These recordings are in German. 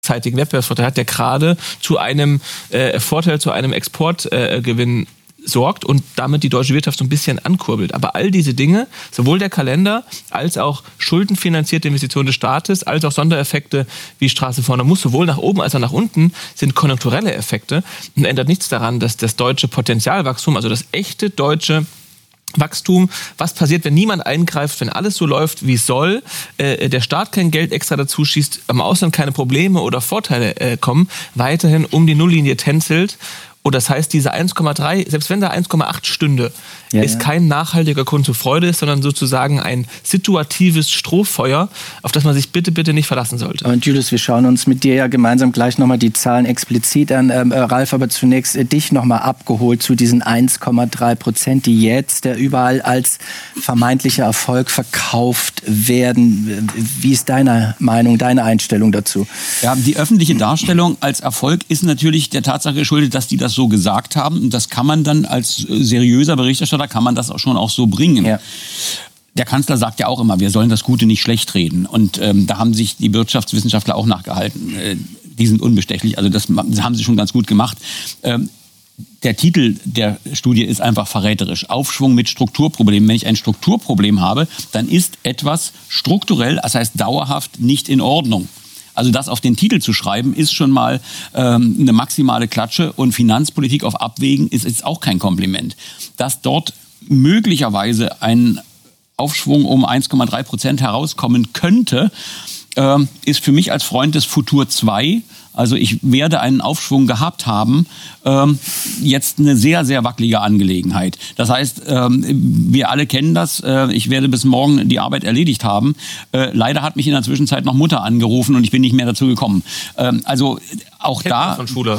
zeitigen Wettbewerbsvorteil hat, der gerade zu einem Vorteil, zu einem Exportgewinn sorgt und damit die deutsche Wirtschaft so ein bisschen ankurbelt. Aber all diese Dinge, sowohl der Kalender als auch schuldenfinanzierte Investitionen des Staates, als auch Sondereffekte wie Straße vorne muss, sowohl nach oben als auch nach unten, sind konjunkturelle Effekte und ändert nichts daran, dass das deutsche Potenzialwachstum, also das echte deutsche Wachstum, was passiert, wenn niemand eingreift, wenn alles so läuft, wie es soll, der Staat kein Geld extra dazu schießt, am Ausland keine Probleme oder Vorteile kommen, weiterhin um die Nulllinie tänzelt. Und das heißt, diese 1,3, selbst wenn da 1,8 stünde, ist kein nachhaltiger Grund zur Freude, sondern sozusagen ein situatives Strohfeuer, auf das man sich bitte, bitte nicht verlassen sollte. Und Julius, wir schauen uns mit dir ja gemeinsam gleich nochmal die Zahlen explizit an. Ralf, aber zunächst dich nochmal abgeholt zu diesen 1,3%, die jetzt überall als vermeintlicher Erfolg verkauft werden. Wie ist deine Meinung, deine Einstellung dazu? Ja, die öffentliche Darstellung als Erfolg ist natürlich der Tatsache geschuldet, dass die das so gesagt haben. Und das kann man dann als seriöser Berichterstatter, kann man das auch schon so bringen. Ja. Der Kanzler sagt ja auch immer, wir sollen das Gute nicht schlecht reden. Und da haben sich die Wirtschaftswissenschaftler auch nachgehalten. Die sind unbestechlich, also das haben sie schon ganz gut gemacht. Der Titel der Studie ist einfach verräterisch. Aufschwung mit Strukturproblemen. Wenn ich ein Strukturproblem habe, dann ist etwas strukturell, das heißt dauerhaft, nicht in Ordnung. Also das auf den Titel zu schreiben, ist schon mal eine maximale Klatsche. Und Finanzpolitik auf Abwägen ist auch kein Kompliment. Dass dort möglicherweise ein Aufschwung um 1,3% herauskommen könnte, ist für mich als Freund des Futur 2, also ich werde einen Aufschwung gehabt haben, jetzt eine sehr, sehr wackelige Angelegenheit. Das heißt, wir alle kennen das, ich werde bis morgen die Arbeit erledigt haben. Leider hat mich in der Zwischenzeit noch Mutter angerufen und ich bin nicht mehr dazu gekommen. Also auch da... Von Schule.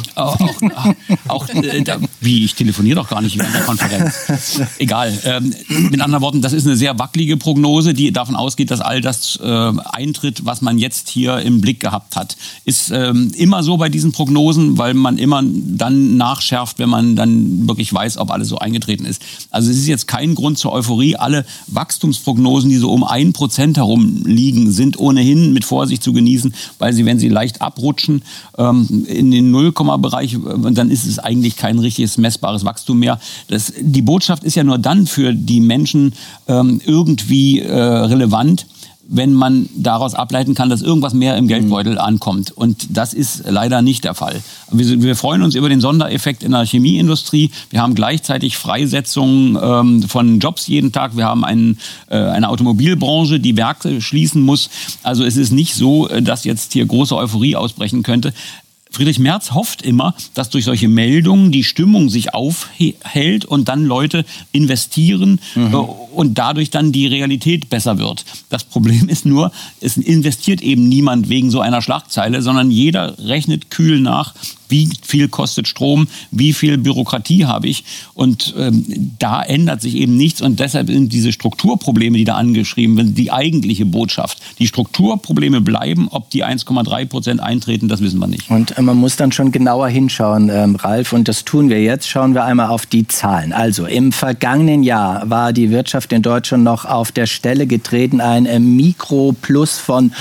Wie, ich telefoniere doch gar nicht während der Konferenz. Egal. Mit anderen Worten, das ist eine sehr wackelige Prognose, die davon ausgeht, dass all das eintritt, was man jetzt hier im Blick gehabt hat. Ist immer so bei diesen Prognosen, weil man immer dann nachschärft, wenn man dann wirklich weiß, ob alles so eingetreten ist. Also es ist jetzt kein Grund zur Euphorie. Alle Wachstumsprognosen, die so um 1% herum liegen, sind ohnehin mit Vorsicht zu genießen, weil sie, wenn sie leicht abrutschen, in den Nullkomma-Bereich, dann ist es eigentlich kein richtiges messbares Wachstum mehr. Die Botschaft ist ja nur dann für die Menschen irgendwie relevant, wenn man daraus ableiten kann, dass irgendwas mehr im Geldbeutel ankommt. Und das ist leider nicht der Fall. Wir freuen uns über den Sondereffekt in der Chemieindustrie. Wir haben gleichzeitig Freisetzungen von Jobs jeden Tag. Wir haben eine Automobilbranche, die Werke schließen muss. Also es ist nicht so, dass jetzt hier große Euphorie ausbrechen könnte. Friedrich Merz hofft immer, dass durch solche Meldungen die Stimmung sich aufhält und dann Leute investieren und dadurch dann die Realität besser wird. Das Problem ist nur, es investiert eben niemand wegen so einer Schlagzeile, sondern jeder rechnet kühl nach, wie viel kostet Strom, wie viel Bürokratie habe ich. Und da ändert sich eben nichts. Und deshalb sind diese Strukturprobleme, die da angeschrieben werden, die eigentliche Botschaft. Die Strukturprobleme bleiben, ob die 1,3% eintreten, das wissen wir nicht. Und man muss dann schon genauer hinschauen, Ralf. Und das tun wir jetzt. Schauen wir einmal auf die Zahlen. Also im vergangenen Jahr war die Wirtschaft in Deutschland noch auf der Stelle getreten. Ein Mikroplus von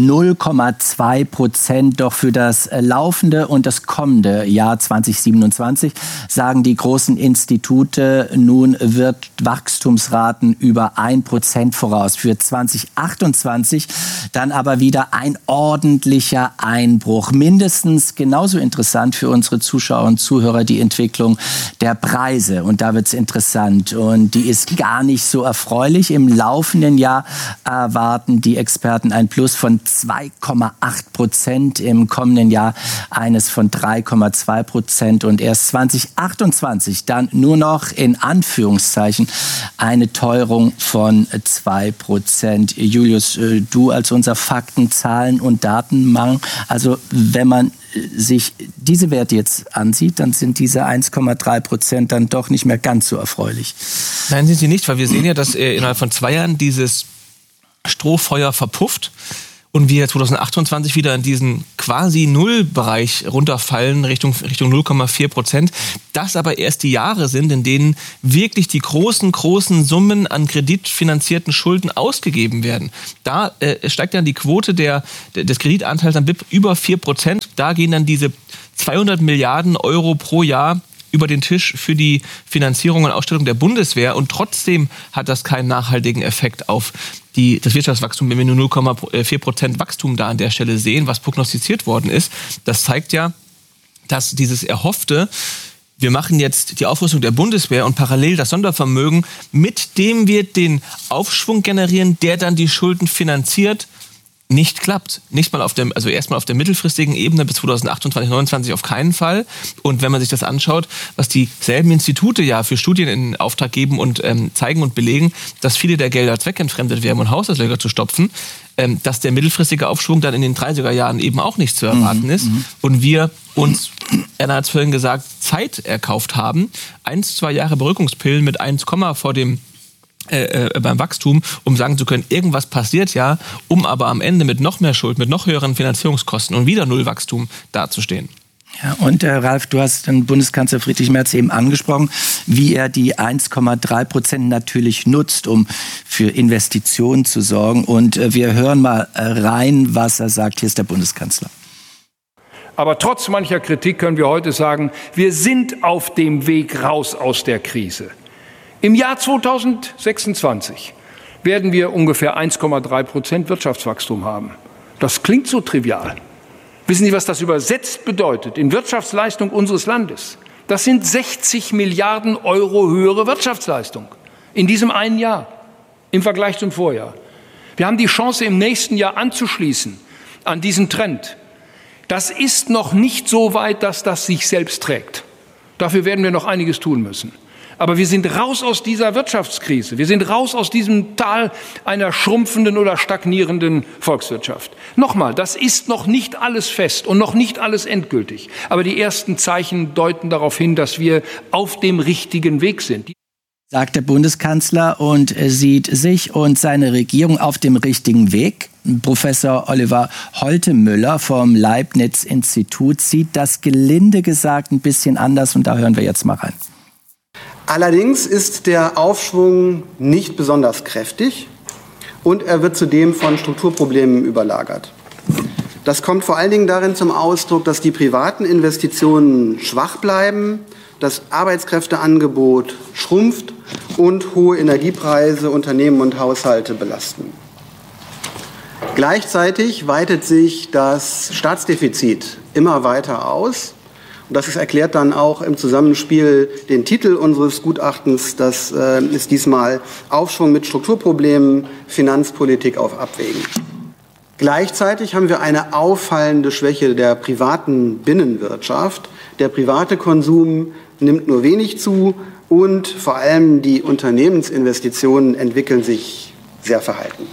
0,2%. Doch für das laufende und das kommende Jahr 2027 sagen die großen Institute, nun wird Wachstumsraten über 1% voraus. Für 2028 dann aber wieder ein ordentlicher Einbruch. Mindestens genauso interessant für unsere Zuschauer und Zuhörer die Entwicklung der Preise. Und da wird es interessant. Und die ist gar nicht so erfreulich. Im laufenden Jahr erwarten die Experten ein Plus von 2,8%, im kommenden Jahr eines von 3,2% und erst 2028 dann nur noch in Anführungszeichen eine Teuerung von 2%. Julius, du als unser Fakten-, Zahlen- und Datenmann, also wenn man sich diese Werte jetzt ansieht, dann sind diese 1,3% dann doch nicht mehr ganz so erfreulich. Nein, sind sie nicht, weil wir sehen ja, dass innerhalb von 2 Jahren dieses Strohfeuer verpufft und wir 2028 wieder in diesen quasi Nullbereich runterfallen, Richtung 0,4%. Das aber erst die Jahre sind, in denen wirklich die großen Summen an kreditfinanzierten Schulden ausgegeben werden. Da steigt dann die Quote des Kreditanteils am BIP über 4%. Da gehen dann diese 200 Milliarden Euro pro Jahr über den Tisch für die Finanzierung und Ausstattung der Bundeswehr. Und trotzdem hat das keinen nachhaltigen Effekt auf das Wirtschaftswachstum, wenn wir nur 0,4% Wachstum da an der Stelle sehen, was prognostiziert worden ist. Das zeigt ja, dass dieses erhoffte, wir machen jetzt die Aufrüstung der Bundeswehr und parallel das Sondervermögen, mit dem wir den Aufschwung generieren, der dann die Schulden finanziert, nicht klappt. Erstmal auf der mittelfristigen Ebene bis 2028, 2029 auf keinen Fall. Und wenn man sich das anschaut, was dieselben Institute ja für Studien in Auftrag geben und zeigen und belegen, dass viele der Gelder zweckentfremdet werden, um Haushaltslöcher zu stopfen, dass der mittelfristige Aufschwung dann in den 30er Jahren eben auch nicht zu erwarten ist. Und wir uns, Erna hat es vorhin gesagt, Zeit erkauft haben. 1-2 Jahre Beruhigungspillen mit 1, vor dem beim Wachstum, um sagen zu können, irgendwas passiert ja, um aber am Ende mit noch mehr Schuld, mit noch höheren Finanzierungskosten und wieder Nullwachstum dazustehen. Ja, und Ralf, du hast den Bundeskanzler Friedrich Merz eben angesprochen, wie er die 1,3% natürlich nutzt, um für Investitionen zu sorgen. Und wir hören mal rein, was er sagt. Hier ist der Bundeskanzler. Aber trotz mancher Kritik können wir heute sagen, wir sind auf dem Weg raus aus der Krise. Im Jahr 2026 werden wir ungefähr 1,3% Wirtschaftswachstum haben. Das klingt so trivial. Wissen Sie, was das übersetzt bedeutet in Wirtschaftsleistung unseres Landes? Das sind 60 Milliarden Euro höhere Wirtschaftsleistung in diesem einen Jahr im Vergleich zum Vorjahr. Wir haben die Chance, im nächsten Jahr anzuschließen an diesen Trend. Das ist noch nicht so weit, dass das sich selbst trägt. Dafür werden wir noch einiges tun müssen. Aber wir sind raus aus dieser Wirtschaftskrise. Wir sind raus aus diesem Tal einer schrumpfenden oder stagnierenden Volkswirtschaft. Nochmal, das ist noch nicht alles fest und noch nicht alles endgültig. Aber die ersten Zeichen deuten darauf hin, dass wir auf dem richtigen Weg sind. Sagt der Bundeskanzler und sieht sich und seine Regierung auf dem richtigen Weg. Professor Oliver Holtemüller vom Leibniz-Institut sieht das gelinde gesagt ein bisschen anders und da hören wir jetzt mal rein. Allerdings ist der Aufschwung nicht besonders kräftig und er wird zudem von Strukturproblemen überlagert. Das kommt vor allen Dingen darin zum Ausdruck, dass die privaten Investitionen schwach bleiben, das Arbeitskräfteangebot schrumpft und hohe Energiepreise Unternehmen und Haushalte belasten. Gleichzeitig weitet sich das Staatsdefizit immer weiter aus. Das erklärt dann auch im Zusammenspiel den Titel unseres Gutachtens. Das ist diesmal Aufschwung mit Strukturproblemen, Finanzpolitik auf Abwägen. Gleichzeitig haben wir eine auffallende Schwäche der privaten Binnenwirtschaft. Der private Konsum nimmt nur wenig zu und vor allem die Unternehmensinvestitionen entwickeln sich sehr verhalten.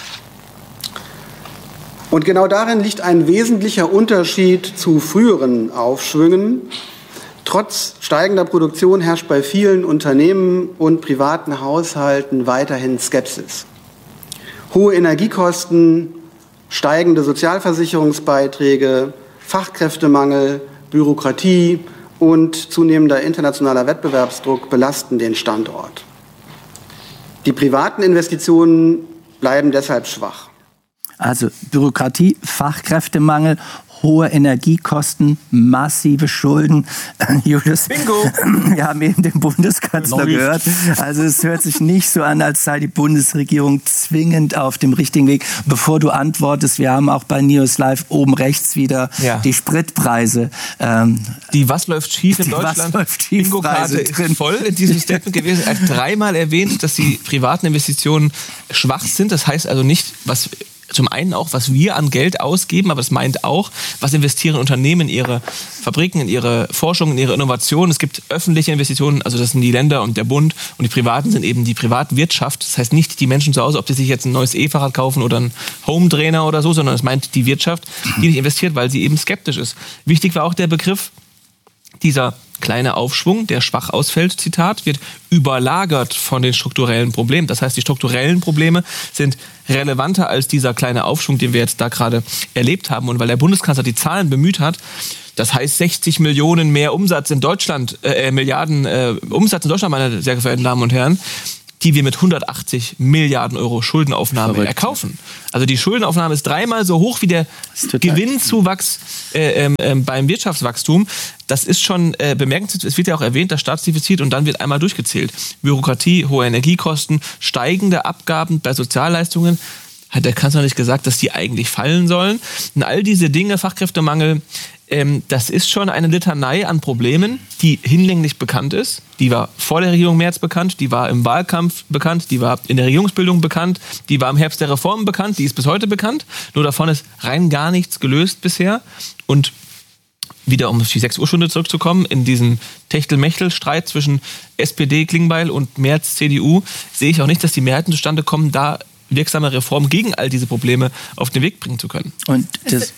Und genau darin liegt ein wesentlicher Unterschied zu früheren Aufschwüngen. Trotz steigender Produktion herrscht bei vielen Unternehmen und privaten Haushalten weiterhin Skepsis. Hohe Energiekosten, steigende Sozialversicherungsbeiträge, Fachkräftemangel, Bürokratie und zunehmender internationaler Wettbewerbsdruck belasten den Standort. Die privaten Investitionen bleiben deshalb schwach. Also Bürokratie, Fachkräftemangel, hohe Energiekosten, massive Schulden. Julius, Bingo! Wir haben eben den Bundeskanzler gehört. Also es hört sich nicht so an, als sei die Bundesregierung zwingend auf dem richtigen Weg. Bevor du antwortest, wir haben auch bei News Live oben rechts wieder die Spritpreise. Die Was läuft schief in Deutschland? Bingo-Karte ist voll in diesem Statement gewesen. Er hat 3-mal erwähnt, dass die privaten Investitionen schwach sind. Das heißt also nicht, zum einen auch, was wir an Geld ausgeben, aber es meint auch, was investieren Unternehmen in ihre Fabriken, in ihre Forschung, in ihre Innovation. Es gibt öffentliche Investitionen, also das sind die Länder und der Bund, und die privaten sind eben die Privatwirtschaft. Das heißt nicht die Menschen zu Hause, ob sie sich jetzt ein neues E-Fahrrad kaufen oder einen Home-Trainer oder so, sondern es meint die Wirtschaft, die nicht investiert, weil sie eben skeptisch ist. Wichtig war auch der Begriff dieser kleine Aufschwung, der schwach ausfällt, Zitat, wird überlagert von den strukturellen Problemen. Das heißt, die strukturellen Probleme sind relevanter als dieser kleine Aufschwung, den wir jetzt da gerade erlebt haben. Und weil der Bundeskanzler die Zahlen bemüht hat, das heißt 60 Millionen mehr Umsatz in Deutschland, Milliarden Umsatz in Deutschland, meine sehr verehrten Damen und Herren, die wir mit 180 Milliarden Euro Schuldenaufnahme erkaufen. Also die Schuldenaufnahme ist 3-mal so hoch wie der Gewinnzuwachs beim Wirtschaftswachstum. Das ist schon bemerkenswert. Es wird ja auch erwähnt, das Staatsdefizit, und dann wird einmal durchgezählt. Bürokratie, hohe Energiekosten, steigende Abgaben bei Sozialleistungen. Hat der Kanzler nicht gesagt, dass die eigentlich fallen sollen? Und all diese Dinge, Fachkräftemangel, das ist schon eine Litanei an Problemen, die hinlänglich bekannt ist. Die war vor der Regierung Merz bekannt, die war im Wahlkampf bekannt, die war in der Regierungsbildung bekannt, die war im Herbst der Reformen bekannt, die ist bis heute bekannt. Nur davon ist rein gar nichts gelöst bisher. Und wieder um auf die 6 Uhr Stunde zurückzukommen, in diesem Techtel-Mechtel-Streit zwischen SPD, Klingbeil und Merz, CDU, sehe ich auch nicht, dass die Mehrheiten zustande kommen, da wirksame Reformen gegen all diese Probleme auf den Weg bringen zu können. Und das,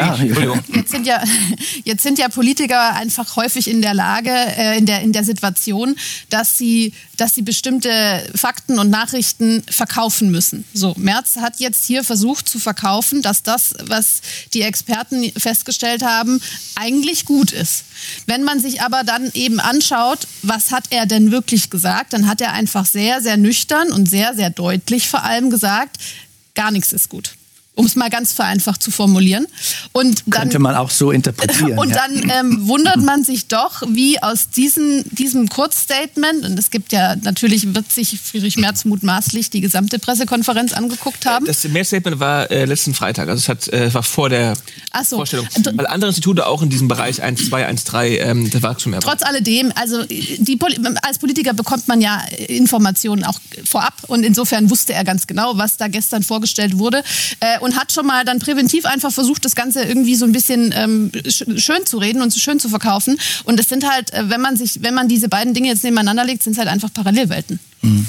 jetzt sind ja Politiker einfach häufig in der Lage, in der Situation, dass sie bestimmte Fakten und Nachrichten verkaufen müssen. So, Merz hat jetzt hier versucht zu verkaufen, dass das, was die Experten festgestellt haben, eigentlich gut ist. Wenn man sich aber dann eben anschaut, was hat er denn wirklich gesagt, dann hat er einfach sehr, sehr nüchtern und sehr, sehr deutlich vor allem gesagt, gar nichts ist gut. Um es mal ganz vereinfacht zu formulieren. Und dann, könnte man auch so interpretieren. Und dann wundert man sich doch, wie aus diesem Kurzstatement, und es gibt ja, natürlich wird sich Friedrich Merz mutmaßlich die gesamte Pressekonferenz angeguckt haben. Das Merz-Statement war letzten Freitag, also es war vor der Vorstellung. Weil andere Institute auch in diesem Bereich 1, 2, 1, 3 das Wachstum erwarten. Trotz alledem, also als Politiker bekommt man ja Informationen auch vorab, und insofern wusste er ganz genau, was da gestern vorgestellt wurde. Und hat schon mal dann präventiv einfach versucht, das Ganze irgendwie so ein bisschen schön zu reden und schön zu verkaufen. Und es sind halt, wenn man diese beiden Dinge jetzt nebeneinander legt, sind es halt einfach Parallelwelten. Mhm.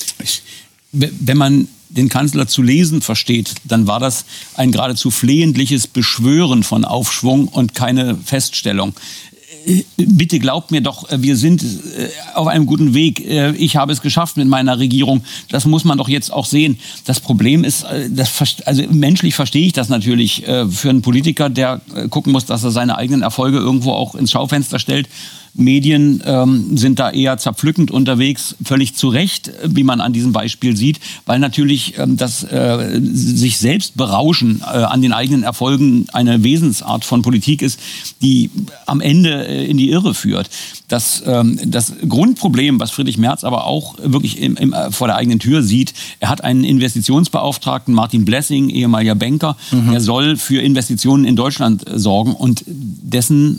Wenn man den Kanzler zu lesen versteht, dann war das ein geradezu flehentliches Beschwören von Aufschwung und keine Feststellung. Bitte glaubt mir doch, wir sind auf einem guten Weg. Ich habe es geschafft mit meiner Regierung. Das muss man doch jetzt auch sehen. Das Problem ist, also menschlich verstehe ich das natürlich für einen Politiker, der gucken muss, dass er seine eigenen Erfolge irgendwo auch ins Schaufenster stellt. Medien sind da eher zerpflückend unterwegs, völlig zu Recht, wie man an diesem Beispiel sieht, weil natürlich das sich selbst berauschen an den eigenen Erfolgen eine Wesensart von Politik ist, die am Ende in die Irre führt. Das Grundproblem, was Friedrich Merz aber auch wirklich vor der eigenen Tür sieht, er hat einen Investitionsbeauftragten, Martin Blessing, ehemaliger Banker, der soll für Investitionen in Deutschland sorgen, und dessen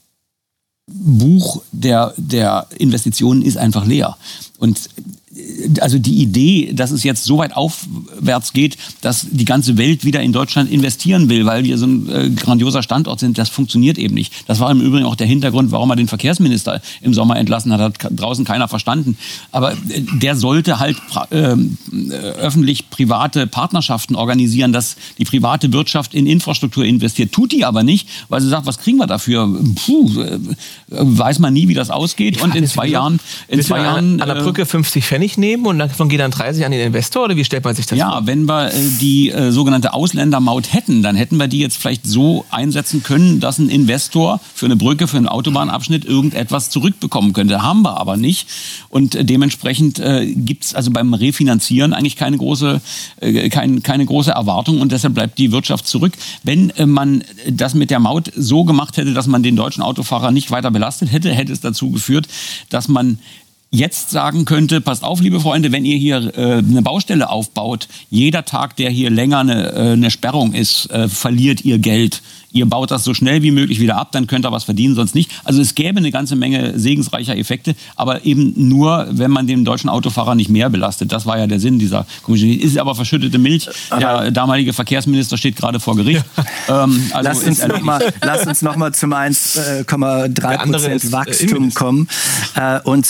Buch der Investitionen ist einfach leer. Und also die Idee, dass es jetzt so weit aufwärts geht, dass die ganze Welt wieder in Deutschland investieren will, weil wir so ein grandioser Standort sind, das funktioniert eben nicht. Das war im Übrigen auch der Hintergrund, warum er den Verkehrsminister im Sommer entlassen hat draußen keiner verstanden. Aber der sollte halt öffentlich-private Partnerschaften organisieren, dass die private Wirtschaft in Infrastruktur investiert. Tut die aber nicht, weil sie sagt, was kriegen wir dafür? Weiß man nie, wie das ausgeht. Und in 2 Jahren... an der Brücke 50 Pfennig nehmen und davon gehen dann 30 an den Investor, oder wie stellt man sich das vor? Ja, wenn wir die sogenannte Ausländermaut hätten, dann hätten wir die jetzt vielleicht so einsetzen können, dass ein Investor für eine Brücke, für einen Autobahnabschnitt irgendetwas zurückbekommen könnte. Haben wir aber nicht. Und dementsprechend gibt es also beim Refinanzieren eigentlich keine große Erwartung, und deshalb bleibt die Wirtschaft zurück. Wenn man das mit der Maut so gemacht hätte, dass man den deutschen Autofahrer nicht weiter belastet hätte, hätte es dazu geführt, dass man jetzt sagen könnte, passt auf, liebe Freunde, wenn ihr hier eine Baustelle aufbaut, jeder Tag, der hier länger eine Sperrung ist, verliert ihr Geld. Ihr baut das so schnell wie möglich wieder ab, dann könnt ihr was verdienen, sonst nicht. Also es gäbe eine ganze Menge segensreicher Effekte, aber eben nur, wenn man den deutschen Autofahrer nicht mehr belastet. Das war ja der Sinn dieser Kommission. Ist aber verschüttete Milch. Der damalige Verkehrsminister steht gerade vor Gericht. Lass uns noch mal zum 1,3% Wachstum kommen und zu den Aussagen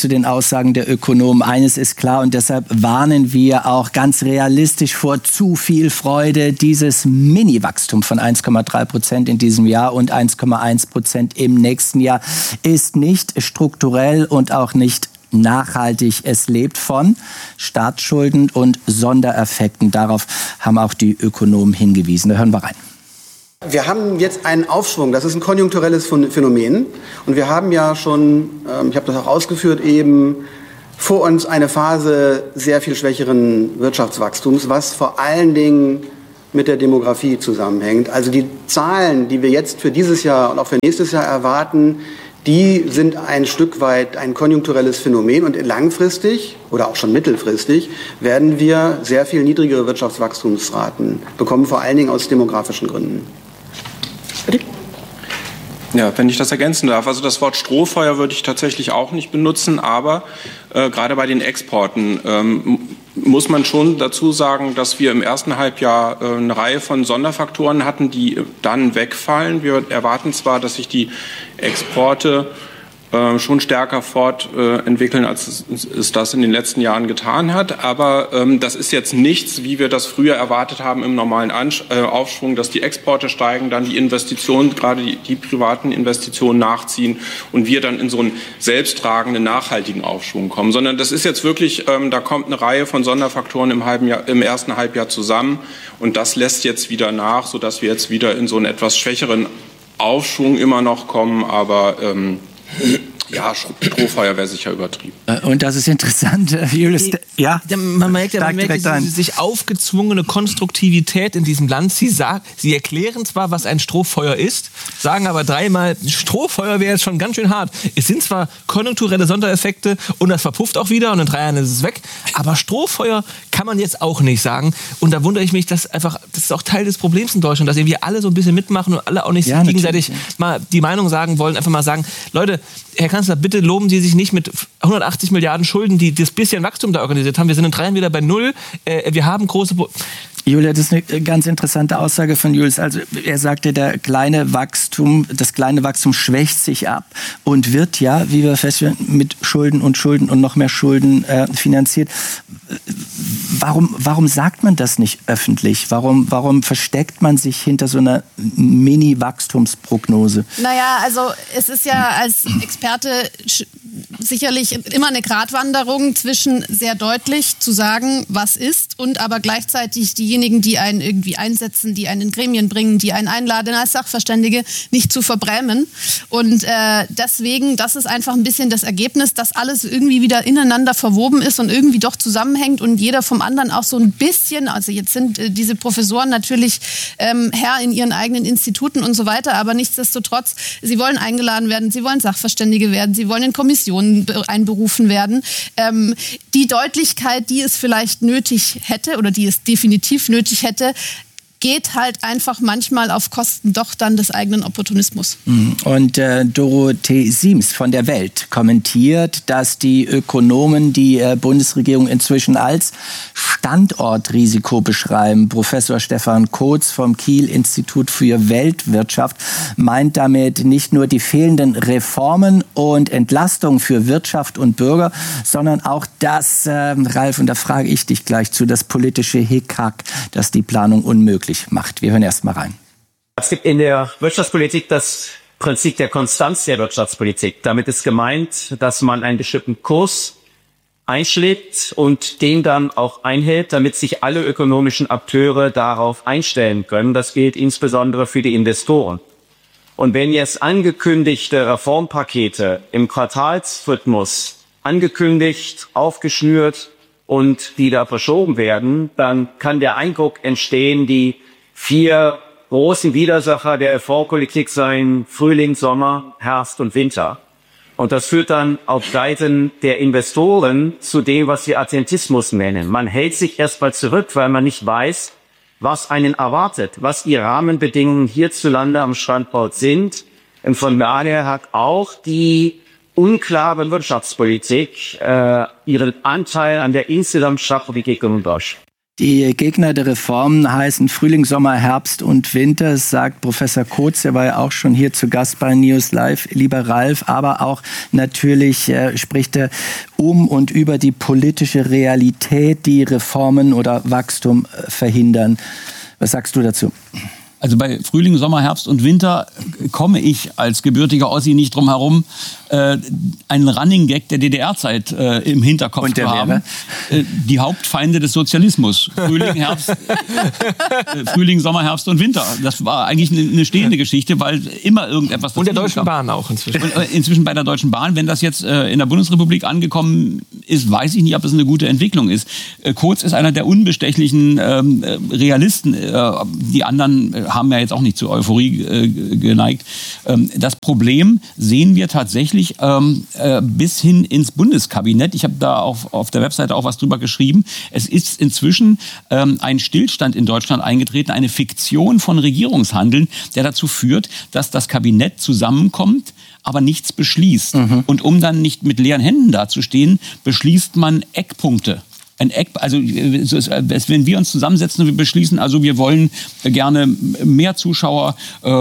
Aussagen der Ökonomen. Eines ist klar und deshalb warnen wir auch ganz realistisch vor zu viel Freude. Dieses Mini-Wachstum von 1,3% in diesem Jahr und 1,1% im nächsten Jahr ist nicht strukturell und auch nicht nachhaltig. Es lebt von Staatsschulden und Sondereffekten. Darauf haben auch die Ökonomen hingewiesen. Da hören wir rein. Wir haben jetzt einen Aufschwung, das ist ein konjunkturelles Phänomen und wir haben ja schon, ich habe das auch ausgeführt eben, vor uns eine Phase sehr viel schwächeren Wirtschaftswachstums, was vor allen Dingen mit der Demografie zusammenhängt. Also die Zahlen, die wir jetzt für dieses Jahr und auch für nächstes Jahr erwarten, die sind ein Stück weit ein konjunkturelles Phänomen und langfristig oder auch schon mittelfristig werden wir sehr viel niedrigere Wirtschaftswachstumsraten bekommen, vor allen Dingen aus demografischen Gründen. Bitte? Ja, wenn ich das ergänzen darf. Also das Wort Strohfeuer würde ich tatsächlich auch nicht benutzen, aber gerade bei den Exporten muss man schon dazu sagen, dass wir im ersten Halbjahr eine Reihe von Sonderfaktoren hatten, die dann wegfallen. Wir erwarten zwar, dass sich die Exporte schon stärker fortentwickeln, als es das in den letzten Jahren getan hat. Aber das ist jetzt nichts, wie wir das früher erwartet haben im normalen Aufschwung, dass die Exporte steigen, dann die Investitionen, gerade die privaten Investitionen nachziehen und wir dann in so einen selbsttragenden, nachhaltigen Aufschwung kommen. Sondern das ist jetzt wirklich, da kommt eine Reihe von Sonderfaktoren im ersten Halbjahr zusammen und das lässt jetzt wieder nach, sodass wir jetzt wieder in so einen etwas schwächeren Aufschwung immer noch kommen, aber ja, Strohfeuer wäre sicher übertrieben. Und das ist interessant, Julius. Ja, man merkt diese sich aufgezwungene Konstruktivität in diesem Land. Sie erklären zwar, was ein Strohfeuer ist, sagen aber dreimal, Strohfeuer wäre jetzt schon ganz schön hart. Es sind zwar konjunkturelle Sondereffekte und das verpufft auch wieder und in 3 Jahren ist es weg, aber Strohfeuer kann man jetzt auch nicht sagen. Und da wundere ich mich, dass das ist auch Teil des Problems in Deutschland, dass irgendwie alle so ein bisschen mitmachen und alle auch nicht sich gegenseitig mal die Meinung sagen wollen, einfach mal sagen, Leute, Herr Kanzler, bitte loben Sie sich nicht mit 180 Milliarden Schulden, die das bisschen Wachstum da organisiert haben. Wir sind in 3 Jahren wieder bei Null. Wir haben große... Julia, das ist eine ganz interessante Aussage von Julius. Also er sagte, das kleine Wachstum schwächt sich ab und wird ja, wie wir feststellen, mit Schulden und noch mehr Schulden finanziert. Warum sagt man das nicht öffentlich? Warum versteckt man sich hinter so einer Mini-Wachstumsprognose? Naja, also es ist ja als Experte sicherlich immer eine Gratwanderung zwischen sehr deutlich zu sagen, was ist, und aber gleichzeitig diejenigen, die einen irgendwie einsetzen, die einen in Gremien bringen, die einen einladen als Sachverständige, nicht zu verbrämen. Und deswegen, das ist einfach ein bisschen das Ergebnis, dass alles irgendwie wieder ineinander verwoben ist und irgendwie doch zusammenhängt und jeder vom anderen auch so ein bisschen, also jetzt sind diese Professoren natürlich Herr in ihren eigenen Instituten und so weiter, aber nichtsdestotrotz, sie wollen eingeladen werden, sie wollen Sachverständige werden, sie wollen in Kommissionen einberufen werden. Die Deutlichkeit, die es vielleicht nötig hätte oder die es definitiv nötig hätte, geht halt einfach manchmal auf Kosten doch dann des eigenen Opportunismus. Und Dorothee Siems von der Welt kommentiert, dass die Ökonomen die Bundesregierung inzwischen als Standortrisiko beschreiben. Professor Stefan Kotz vom Kiel-Institut für Weltwirtschaft meint damit nicht nur die fehlenden Reformen und Entlastungen für Wirtschaft und Bürger, sondern auch das, Ralf, und da frage ich dich gleich zu, das politische Hickhack, das die Planung unmöglich macht. Wir hören erst mal rein. Es gibt in der Wirtschaftspolitik das Prinzip der Konstanz der Wirtschaftspolitik. Damit ist gemeint, dass man einen bestimmten Kurs einschlägt und den dann auch einhält, damit sich alle ökonomischen Akteure darauf einstellen können. Das gilt insbesondere für die Investoren. Und wenn jetzt angekündigte Reformpakete im Quartalsrhythmus angekündigt, aufgeschnürt und die da verschoben werden, dann kann der Eindruck entstehen, die 4 großen Widersacher der Reformpolitik seien Frühling, Sommer, Herbst und Winter. Und das führt dann auf Seiten der Investoren zu dem, was wir Attentismus nennen. Man hält sich erstmal zurück, weil man nicht weiß, was einen erwartet, was die Rahmenbedingungen hierzulande am Standort sind. Und von daher hat auch die unklare Wirtschaftspolitik ihren Anteil an der insgesamt Stadtpolitik und Deutsch. Die Gegner der Reformen heißen Frühling, Sommer, Herbst und Winter, sagt Professor Kotz, der war ja auch schon hier zu Gast bei News Live, lieber Ralf, aber auch natürlich spricht er um und über die politische Realität, die Reformen oder Wachstum verhindern. Was sagst du dazu? Also bei Frühling, Sommer, Herbst und Winter komme ich als gebürtiger Ossi nicht drum herum, einen Running Gag der DDR-Zeit im Hinterkopf zu haben. Die Hauptfeinde des Sozialismus. Frühling, Sommer, Herbst und Winter. Das war eigentlich eine stehende Geschichte, weil immer irgendetwas... Und der Deutschen Bahn auch inzwischen. Inzwischen bei der Deutschen Bahn. Wenn das jetzt in der Bundesrepublik angekommen ist, weiß ich nicht, ob das eine gute Entwicklung ist. Kotz ist einer der unbestechlichen Realisten. Die anderen haben ja jetzt auch nicht zur Euphorie geneigt. Das Problem sehen wir tatsächlich bis hin ins Bundeskabinett. Ich habe da auf der Webseite auch was drüber geschrieben. Es ist inzwischen ein Stillstand in Deutschland eingetreten, eine Fiktion von Regierungshandeln, der dazu führt, dass das Kabinett zusammenkommt, aber nichts beschließt. Und um dann nicht mit leeren Händen dazustehen, beschließt man Eckpunkte. Also wenn wir uns zusammensetzen und wir beschließen, also wir wollen gerne mehr Zuschauer,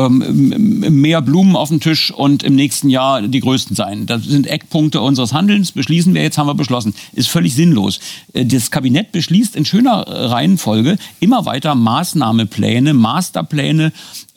mehr Blumen auf dem Tisch und im nächsten Jahr die Größten sein. Das sind Eckpunkte unseres Handelns, beschließen wir, jetzt haben wir beschlossen. Ist völlig sinnlos. Das Kabinett beschließt in schöner Reihenfolge immer weiter Maßnahmepläne, Masterpläne,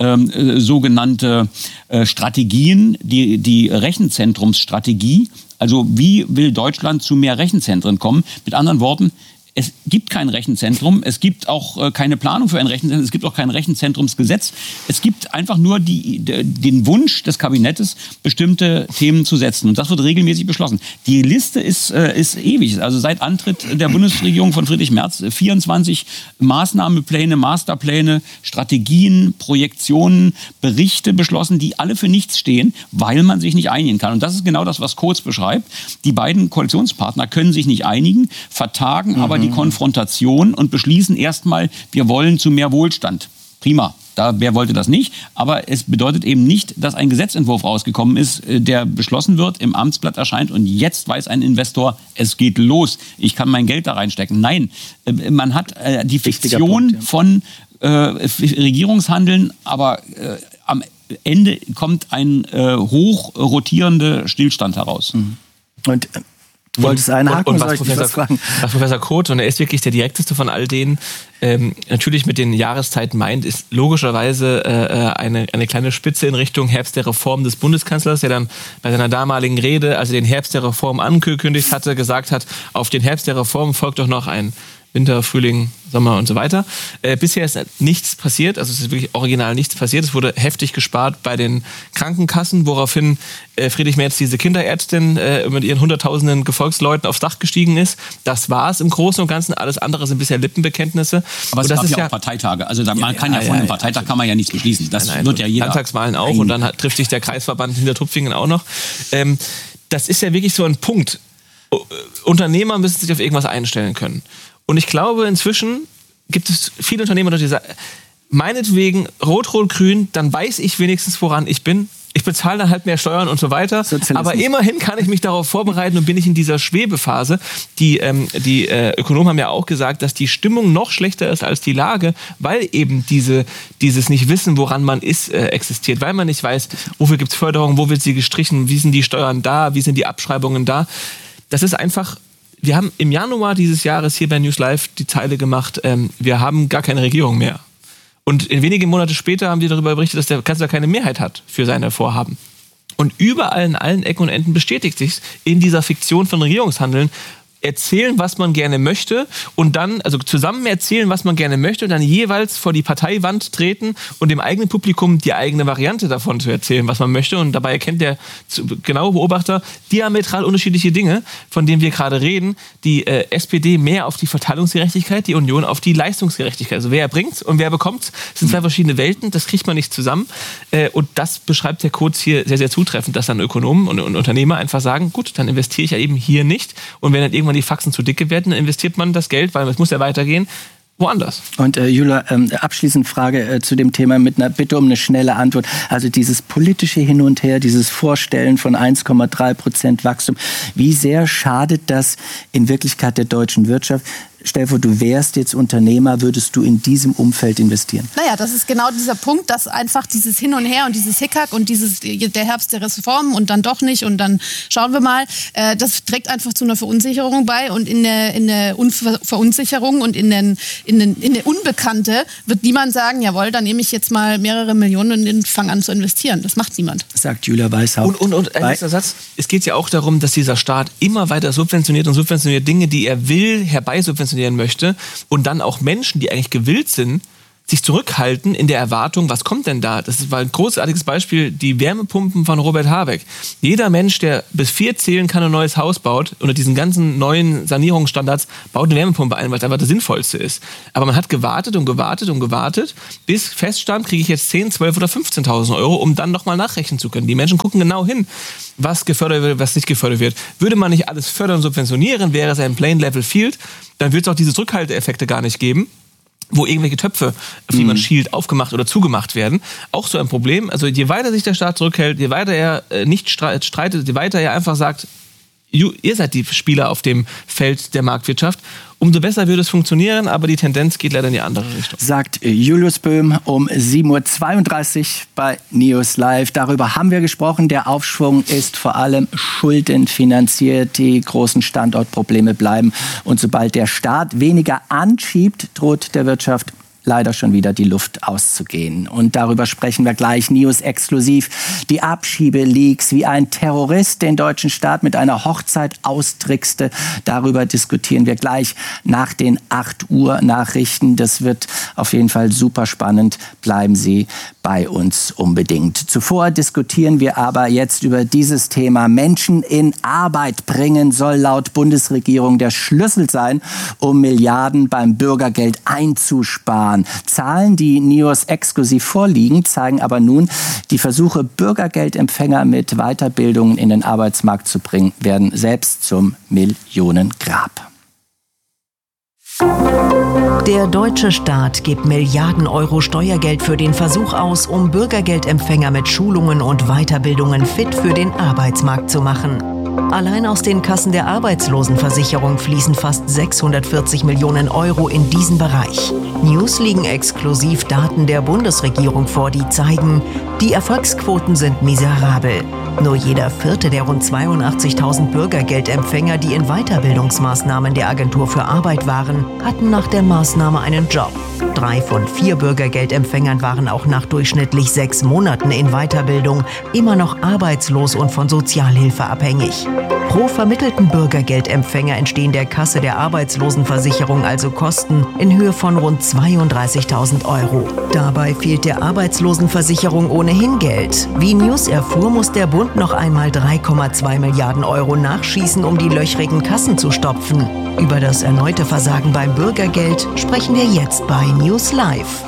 sogenannte Strategien, die Rechenzentrumsstrategie. Also wie will Deutschland zu mehr Rechenzentren kommen? Mit anderen Worten, es gibt kein Rechenzentrum, es gibt auch keine Planung für ein Rechenzentrum, es gibt auch kein Rechenzentrumsgesetz. Es gibt einfach nur den Wunsch des Kabinettes, bestimmte Themen zu setzen. Und das wird regelmäßig beschlossen. Die Liste ist ewig. Also seit Antritt der Bundesregierung von Friedrich Merz 24 Maßnahmenpläne, Masterpläne, Strategien, Projektionen, Berichte beschlossen, die alle für nichts stehen, weil man sich nicht einigen kann. Und das ist genau das, was Kotz beschreibt. Die beiden Koalitionspartner können sich nicht einigen, vertagen aber die Konfrontation und beschließen erstmal, wir wollen zu mehr Wohlstand. Prima. Wer wollte das nicht? Aber es bedeutet eben nicht, dass ein Gesetzentwurf rausgekommen ist, der beschlossen wird, im Amtsblatt erscheint und jetzt weiß ein Investor, es geht los. Ich kann mein Geld da reinstecken. Nein, man hat die Fiktion von Regierungshandeln, aber am Ende kommt ein hochrotierender Stillstand heraus. Und du wolltest einhaken, was Professor Kotz, und er ist wirklich der direkteste von all denen, natürlich mit den Jahreszeiten meint, ist logischerweise eine kleine Spitze in Richtung Herbst der Reform des Bundeskanzlers, der dann bei seiner damaligen Rede, als er den Herbst der Reform angekündigt hatte, gesagt hat, auf den Herbst der Reform folgt doch noch ein Winter, Frühling, Sommer und so weiter. Bisher ist nichts passiert, also es ist wirklich original nichts passiert. Es wurde heftig gespart bei den Krankenkassen, woraufhin Friedrich Merz, diese Kinderärztin, mit ihren hunderttausenden Gefolgsleuten aufs Dach gestiegen ist. Das war es im Großen und Ganzen. Alles andere sind bisher Lippenbekenntnisse. Aber es gab ja auch Parteitage. Also man kann ja von einem Parteitag kann man ja nichts beschließen. Das wird ja jeder. Landtagswahlen auch und dann trifft sich der Kreisverband Hintertupfingen auch noch. Das ist ja wirklich so ein Punkt. Unternehmer müssen sich auf irgendwas einstellen können. Und ich glaube, inzwischen gibt es viele Unternehmer, die sagen, meinetwegen Rot-Rot-Grün, dann weiß ich wenigstens, woran ich bin. Ich bezahle dann halt mehr Steuern und so weiter. Aber immerhin kann ich mich darauf vorbereiten und bin ich in dieser Schwebephase. Die Ökonomen haben ja auch gesagt, dass die Stimmung noch schlechter ist als die Lage, weil eben dieses Nicht-Wissen, woran man ist, existiert. Weil man nicht weiß, wofür gibt es Förderung, wo wird sie gestrichen, wie sind die Steuern da, wie sind die Abschreibungen da. Das ist einfach... Wir haben im Januar dieses Jahres hier bei News Live die Zeile gemacht, wir haben gar keine Regierung mehr. Und wenige Monate später haben wir darüber berichtet, dass der Kanzler keine Mehrheit hat für seine Vorhaben. Und überall in allen Ecken und Enden bestätigt sich in dieser Fiktion von Regierungshandeln, erzählen, was man gerne möchte und dann, also zusammen erzählen, was man gerne möchte und dann jeweils vor die Parteiwand treten und dem eigenen Publikum die eigene Variante davon zu erzählen, was man möchte. Und dabei erkennt der genaue Beobachter diametral unterschiedliche Dinge, von denen wir gerade reden. Die SPD mehr auf die Verteilungsgerechtigkeit, die Union auf die Leistungsgerechtigkeit. Also wer bringt's und wer bekommt's, sind zwei verschiedene Welten, das kriegt man nicht zusammen. Und das beschreibt der Kotz hier sehr, sehr zutreffend, dass dann Ökonomen und Unternehmer einfach sagen, gut, dann investiere ich ja eben hier nicht. Und wenn dann irgendwann die Faxen zu dicke werden, dann investiert man das Geld, weil es muss ja weitergehen, woanders. Und Jula, abschließend Frage zu dem Thema mit einer Bitte um eine schnelle Antwort. Also dieses politische Hin und Her, dieses Vorstellen von 1,3% Wachstum, wie sehr schadet das in Wirklichkeit der deutschen Wirtschaft? stell dir vor, du wärst jetzt Unternehmer, würdest du in diesem Umfeld investieren? Naja, das ist genau dieser Punkt, dass einfach dieses Hin und Her und dieses Hickhack und der Herbst der Reformen und dann doch nicht und dann schauen wir mal, das trägt einfach zu einer Verunsicherung bei und in der Verunsicherung und in der Unbekannte wird niemand sagen, jawohl, dann nehme ich jetzt mal mehrere Millionen und fange an zu investieren. Das macht niemand. Sagt Julia Weishaupt. Und ein letzter Satz. Es geht ja auch darum, dass dieser Staat immer weiter subventioniert Dinge, die er will, herbeisubventionieren möchte und dann auch Menschen, die eigentlich gewillt sind, sich zurückhalten in der Erwartung, was kommt denn da? Das war ein großartiges Beispiel, die Wärmepumpen von Robert Habeck. Jeder Mensch, der bis 4 zählen kann und ein neues Haus baut, unter diesen ganzen neuen Sanierungsstandards, baut eine Wärmepumpe ein, weil es einfach das Sinnvollste ist. Aber man hat gewartet, bis feststand, kriege ich jetzt 10, 12 oder 15.000 Euro, um dann nochmal nachrechnen zu können. Die Menschen gucken genau hin, was gefördert wird, was nicht gefördert wird. Würde man nicht alles fördern und subventionieren, wäre es ein Plain Level Field, dann würde es auch diese Rückhalteeffekte gar nicht geben, wo irgendwelche Töpfe, auf die man schielt, aufgemacht oder zugemacht werden. Auch so ein Problem. Also je weiter sich der Staat zurückhält, je weiter er nicht streitet, je weiter er einfach sagt, ihr seid die Spieler auf dem Feld der Marktwirtschaft, umso besser würde es funktionieren, aber die Tendenz geht leider in die andere Richtung. Sagt Julius Böhm um 7.32 Uhr bei News Live. Darüber haben wir gesprochen. Der Aufschwung ist vor allem schuldenfinanziert. Die großen Standortprobleme bleiben. Und sobald der Staat weniger anschiebt, droht der Wirtschaft leider schon wieder die Luft auszugehen. Und darüber sprechen wir gleich. News exklusiv. Die Abschiebeleaks, wie ein Terrorist den deutschen Staat mit einer Hochzeit austrickste. Darüber diskutieren wir gleich nach den 8 Uhr Nachrichten. Das wird auf jeden Fall super spannend. Bleiben Sie bei uns unbedingt. Zuvor diskutieren wir aber jetzt über dieses Thema. Menschen in Arbeit bringen soll laut Bundesregierung der Schlüssel sein, um Milliarden beim Bürgergeld einzusparen. Zahlen, die News exklusiv vorliegen, zeigen aber nun, die Versuche, Bürgergeldempfänger mit Weiterbildungen in den Arbeitsmarkt zu bringen, werden selbst zum Millionengrab. Der deutsche Staat gibt Milliarden Euro Steuergeld für den Versuch aus, um Bürgergeldempfänger mit Schulungen und Weiterbildungen fit für den Arbeitsmarkt zu machen. Allein aus den Kassen der Arbeitslosenversicherung fließen fast 640 Millionen Euro in diesen Bereich. News liegen exklusiv Daten der Bundesregierung vor, die zeigen, die Erfolgsquoten sind miserabel. Nur jeder 4. der rund 82.000 Bürgergeldempfänger, die in Weiterbildungsmaßnahmen der Agentur für Arbeit waren, hatten nach der Maßnahme einen Job. 3 von 4 Bürgergeldempfängern waren auch nach durchschnittlich 6 Monaten in Weiterbildung immer noch arbeitslos und von Sozialhilfe abhängig. Pro vermittelten Bürgergeldempfänger entstehen der Kasse der Arbeitslosenversicherung also Kosten in Höhe von rund 32.000 Euro. Dabei fehlt der Arbeitslosenversicherung ohnehin Geld. Wie News erfuhr, muss der Bund noch einmal 3,2 Milliarden Euro nachschießen, um die löchrigen Kassen zu stopfen. Über das erneute Versagen beim Bürgergeld sprechen wir jetzt bei News Live.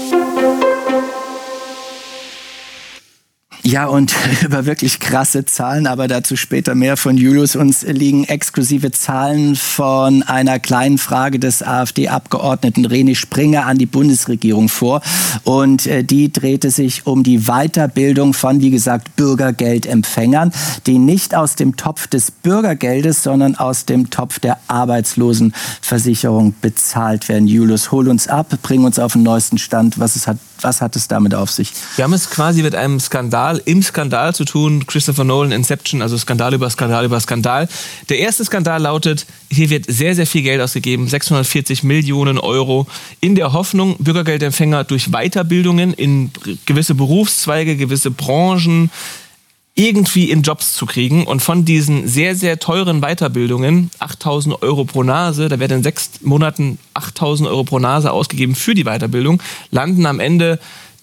Ja, und über wirklich krasse Zahlen, aber dazu später mehr von Julius. Uns liegen exklusive Zahlen von einer kleinen Frage des AfD-Abgeordneten René Springer an die Bundesregierung vor. Und die drehte sich um die Weiterbildung von, wie gesagt, Bürgergeldempfängern, die nicht aus dem Topf des Bürgergeldes, sondern aus dem Topf der Arbeitslosenversicherung bezahlt werden. Julius, hol uns ab, bring uns auf den neuesten Stand. Was hat es damit auf sich? Wir haben es quasi mit einem Skandal im Skandal zu tun. Christopher Nolan, Inception, also Skandal über Skandal über Skandal. Der erste Skandal lautet, hier wird sehr, sehr viel Geld ausgegeben, 640 Millionen Euro, in der Hoffnung, Bürgergeldempfänger durch Weiterbildungen in gewisse Berufszweige, gewisse Branchen irgendwie in Jobs zu kriegen. Und von diesen sehr, sehr teuren Weiterbildungen, 8.000 Euro pro Nase, da werden in 6 Monaten 8.000 Euro pro Nase ausgegeben für die Weiterbildung, landen am Ende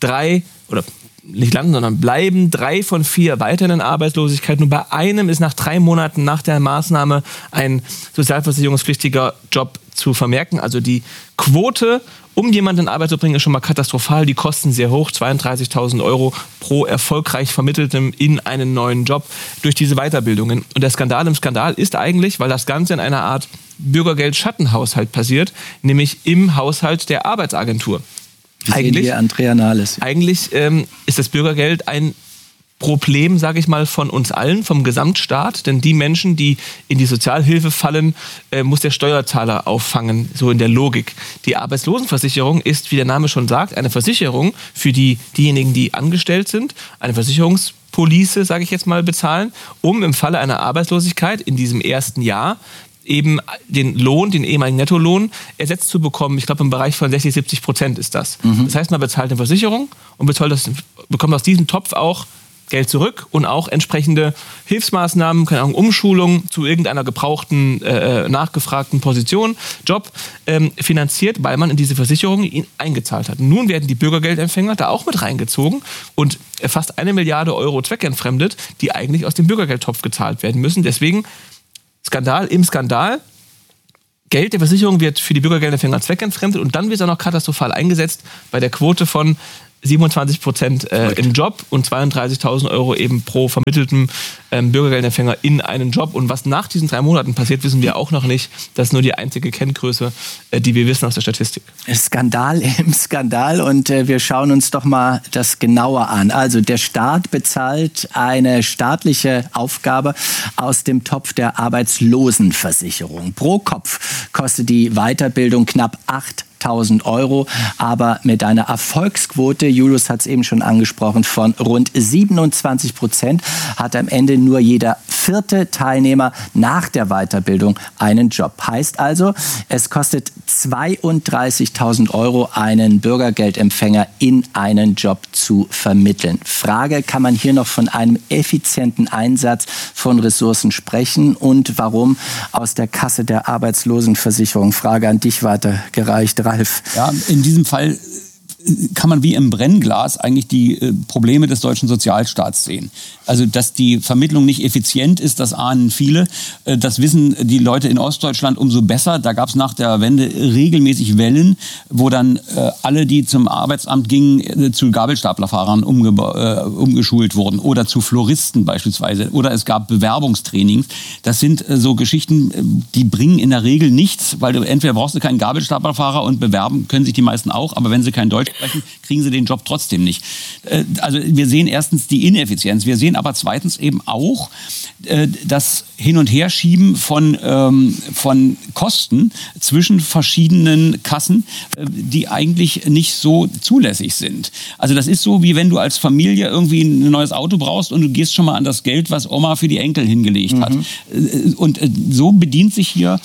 bleiben 3 von 4 weiterhin in Arbeitslosigkeit. Nur bei einem ist nach 3 Monaten nach der Maßnahme ein sozialversicherungspflichtiger Job zu vermerken. Also die Quote, um jemanden in Arbeit zu bringen, ist schon mal katastrophal. Die Kosten sehr hoch, 32.000 Euro pro erfolgreich Vermitteltem in einen neuen Job durch diese Weiterbildungen. Und der Skandal im Skandal ist eigentlich, weil das Ganze in einer Art Bürgergeld-Schattenhaushalt passiert, nämlich im Haushalt der Arbeitsagentur. Eigentlich, Andrea Nahles. Eigentlich ist das Bürgergeld ein Problem, sage ich mal, von uns allen, vom Gesamtstaat. Denn die Menschen, die in die Sozialhilfe fallen, muss der Steuerzahler auffangen, so in der Logik. Die Arbeitslosenversicherung ist, wie der Name schon sagt, eine Versicherung für diejenigen, die angestellt sind, eine Versicherungspolice, sage ich jetzt mal, bezahlen, um im Falle einer Arbeitslosigkeit in diesem ersten Jahr eben den Lohn, den ehemaligen Nettolohn, ersetzt zu bekommen. Ich glaube, im Bereich von 60-70% ist das. Das heißt, man bezahlt eine Versicherung und bekommt aus diesem Topf auch Geld zurück und auch entsprechende Hilfsmaßnahmen, keine Ahnung, Umschulung zu irgendeiner gebrauchten, nachgefragten Position, Job, finanziert, weil man in diese Versicherung eingezahlt hat. Nun werden die Bürgergeldempfänger da auch mit reingezogen und fast 1 Milliarde Euro zweckentfremdet, die eigentlich aus dem Bürgergeldtopf gezahlt werden müssen. Deswegen Skandal im Skandal. Geld der Versicherung wird für die Bürgergeldempfänger zweckentfremdet und dann wird es auch noch katastrophal eingesetzt bei der Quote von 27% im Job und 32.000 Euro eben pro vermitteltem Bürgergeldempfänger in einen Job. Und was nach diesen 3 Monaten passiert, wissen wir auch noch nicht. Das ist nur die einzige Kenngröße, die wir wissen aus der Statistik. Skandal im Skandal und wir schauen uns doch mal das genauer an. Also der Staat bezahlt eine staatliche Aufgabe aus dem Topf der Arbeitslosenversicherung. Pro Kopf kostet die Weiterbildung knapp 8.000 Euro, aber mit einer Erfolgsquote, Julius hat es eben schon angesprochen, von rund 27% hat am Ende nur jeder 4. Teilnehmer nach der Weiterbildung einen Job. Heißt also, es kostet 32.000 Euro, einen Bürgergeldempfänger in einen Job zu vermitteln. Frage, kann man hier noch von einem effizienten Einsatz von Ressourcen sprechen und warum aus der Kasse der Arbeitslosenversicherung? Frage an dich weitergereicht, Ralf. Ja, in diesem Fall kann man wie im Brennglas eigentlich die Probleme des deutschen Sozialstaats sehen. Also, dass die Vermittlung nicht effizient ist, das ahnen viele. Das wissen die Leute in Ostdeutschland umso besser. Da gab es nach der Wende regelmäßig Wellen, wo dann alle, die zum Arbeitsamt gingen, zu Gabelstaplerfahrern umgeschult wurden oder zu Floristen beispielsweise. Oder es gab Bewerbungstrainings. Das sind so Geschichten, die bringen in der Regel nichts, weil du entweder brauchst du keinen Gabelstaplerfahrer und bewerben können sich die meisten auch, aber wenn sie kein Deutsch sprechen, kriegen sie den Job trotzdem nicht. Also wir sehen erstens die Ineffizienz, wir sehen aber zweitens eben auch das Hin- und Herschieben von Kosten zwischen verschiedenen Kassen, die eigentlich nicht so zulässig sind. Also das ist so, wie wenn du als Familie irgendwie ein neues Auto brauchst und du gehst schon mal an das Geld, was Oma für die Enkel hingelegt hat. Und so bedient sich hier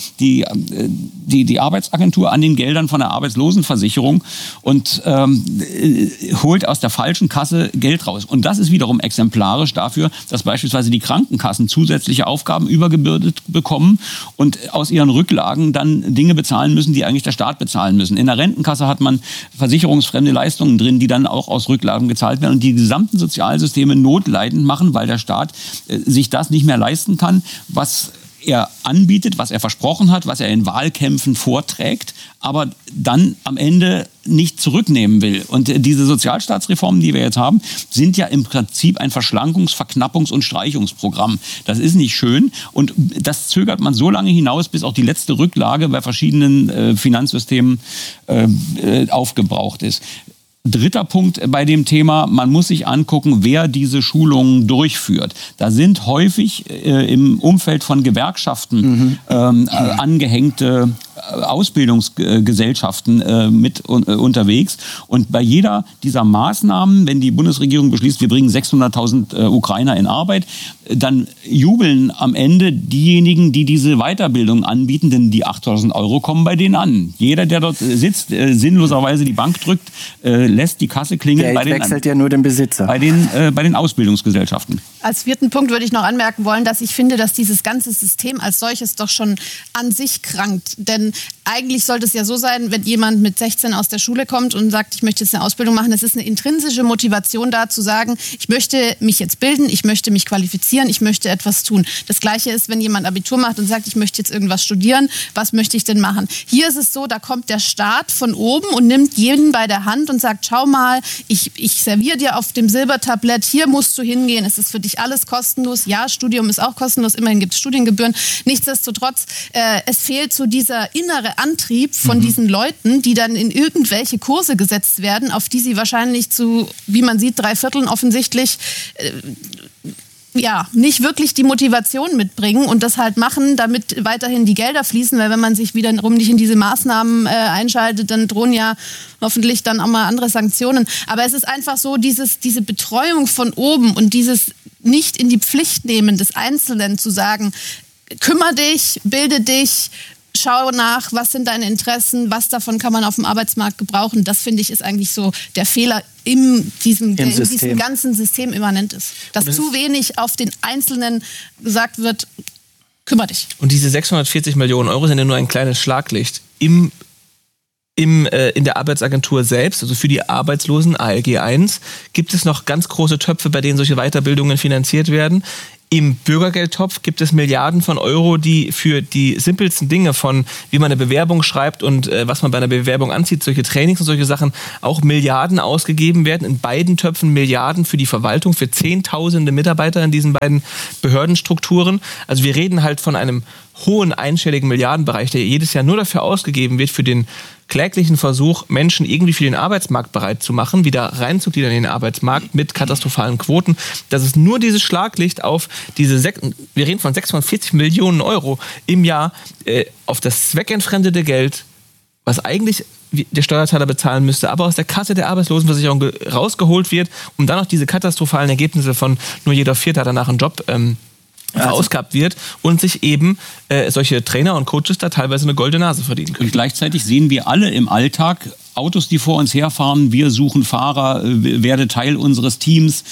die Arbeitsagentur an den Geldern von der Arbeitslosenversicherung und holt aus der falschen Kasse Geld raus. Und das ist wiederum exemplarisch dafür, dass beispielsweise die Krankenkassen zusätzliche Aufgaben übergebürdet bekommen und aus ihren Rücklagen dann Dinge bezahlen müssen, die eigentlich der Staat bezahlen müssen. In der Rentenkasse hat man versicherungsfremde Leistungen drin, die dann auch aus Rücklagen gezahlt werden und die gesamten Sozialsysteme notleidend machen, weil der Staat sich das nicht mehr leisten kann, was er anbietet, was er versprochen hat, was er in Wahlkämpfen vorträgt, aber dann am Ende nicht zurücknehmen will. Und diese Sozialstaatsreformen, die wir jetzt haben, sind ja im Prinzip ein Verschlankungs-, Verknappungs- und Streichungsprogramm. Das ist nicht schön und das zögert man so lange hinaus, bis auch die letzte Rücklage bei verschiedenen Finanzsystemen aufgebraucht ist. Dritter Punkt bei dem Thema, man muss sich angucken, wer diese Schulungen durchführt. Da sind häufig im Umfeld von Gewerkschaften angehängte Ausbildungsgesellschaften mit unterwegs. Und bei jeder dieser Maßnahmen, wenn die Bundesregierung beschließt, wir bringen 600.000 Ukrainer in Arbeit, dann jubeln am Ende diejenigen, die diese Weiterbildung anbieten, denn die 8.000 Euro kommen bei denen an. Jeder, der dort sitzt, sinnloserweise die Bank drückt, lässt die Kasse klingeln. Geld wechselt ja nur den Besitzer. Bei den Ausbildungsgesellschaften. Als 4. Punkt würde ich noch anmerken wollen, dass ich finde, dass dieses ganze System als solches doch schon an sich krankt. Denn eigentlich sollte es ja so sein, wenn jemand mit 16 aus der Schule kommt und sagt, ich möchte jetzt eine Ausbildung machen, das ist eine intrinsische Motivation da zu sagen, ich möchte mich jetzt bilden, ich möchte mich qualifizieren, ich möchte etwas tun. Das Gleiche ist, wenn jemand Abitur macht und sagt, ich möchte jetzt irgendwas studieren, was möchte ich denn machen? Hier ist es so, da kommt der Staat von oben und nimmt jeden bei der Hand und sagt, schau mal, ich serviere dir auf dem Silbertablett, hier musst du hingehen, es ist für dich alles kostenlos. Ja, Studium ist auch kostenlos, immerhin gibt es Studiengebühren. Nichtsdestotrotz, es fehlt so dieser innere Antrieb von diesen Leuten, die dann in irgendwelche Kurse gesetzt werden, auf die sie wahrscheinlich zu, wie man sieht, 3/4 offensichtlich nicht wirklich die Motivation mitbringen und das halt machen, damit weiterhin die Gelder fließen, weil wenn man sich wiederum nicht in diese Maßnahmen einschaltet, dann drohen ja hoffentlich dann auch mal andere Sanktionen. Aber es ist einfach so, diese Betreuung von oben und dieses nicht in die Pflicht nehmen des Einzelnen zu sagen, kümmere dich, bilde dich, schau nach, was sind deine Interessen, was davon kann man auf dem Arbeitsmarkt gebrauchen. Das, finde ich, ist eigentlich so der Fehler in diesem ganzen System immanent ist. Dass zu wenig auf den Einzelnen gesagt wird, kümmere dich. Und diese 640 Millionen Euro sind ja nur ein kleines Schlaglicht in der Arbeitsagentur selbst, also für die Arbeitslosen, ALG 1, gibt es noch ganz große Töpfe, bei denen solche Weiterbildungen finanziert werden. Im Bürgergeldtopf gibt es Milliarden von Euro, die für die simpelsten Dinge von, wie man eine Bewerbung schreibt und was man bei einer Bewerbung anzieht, solche Trainings und solche Sachen, auch Milliarden ausgegeben werden. In beiden Töpfen Milliarden für die Verwaltung, für Zehntausende Mitarbeiter in diesen beiden Behördenstrukturen. Also wir reden halt von einem hohen einstelligen Milliardenbereich, der jedes Jahr nur dafür ausgegeben wird, für den kläglichen Versuch, Menschen irgendwie für den Arbeitsmarkt bereit zu machen, wieder reinzugliedern in den Arbeitsmarkt mit katastrophalen Quoten. Das ist nur dieses Schlaglicht auf wir reden von 640 Millionen Euro im Jahr, auf das zweckentfremdete Geld, was eigentlich der Steuerzahler bezahlen müsste, aber aus der Kasse der Arbeitslosenversicherung rausgeholt wird, um dann noch diese katastrophalen Ergebnisse von nur jeder Vierte hat danach einen Job verausgabt wird und sich eben solche Trainer und Coaches da teilweise eine goldene Nase verdienen können. Und gleichzeitig sehen wir alle im Alltag Autos, die vor uns herfahren, wir suchen Fahrer, werde Teil unseres Teams.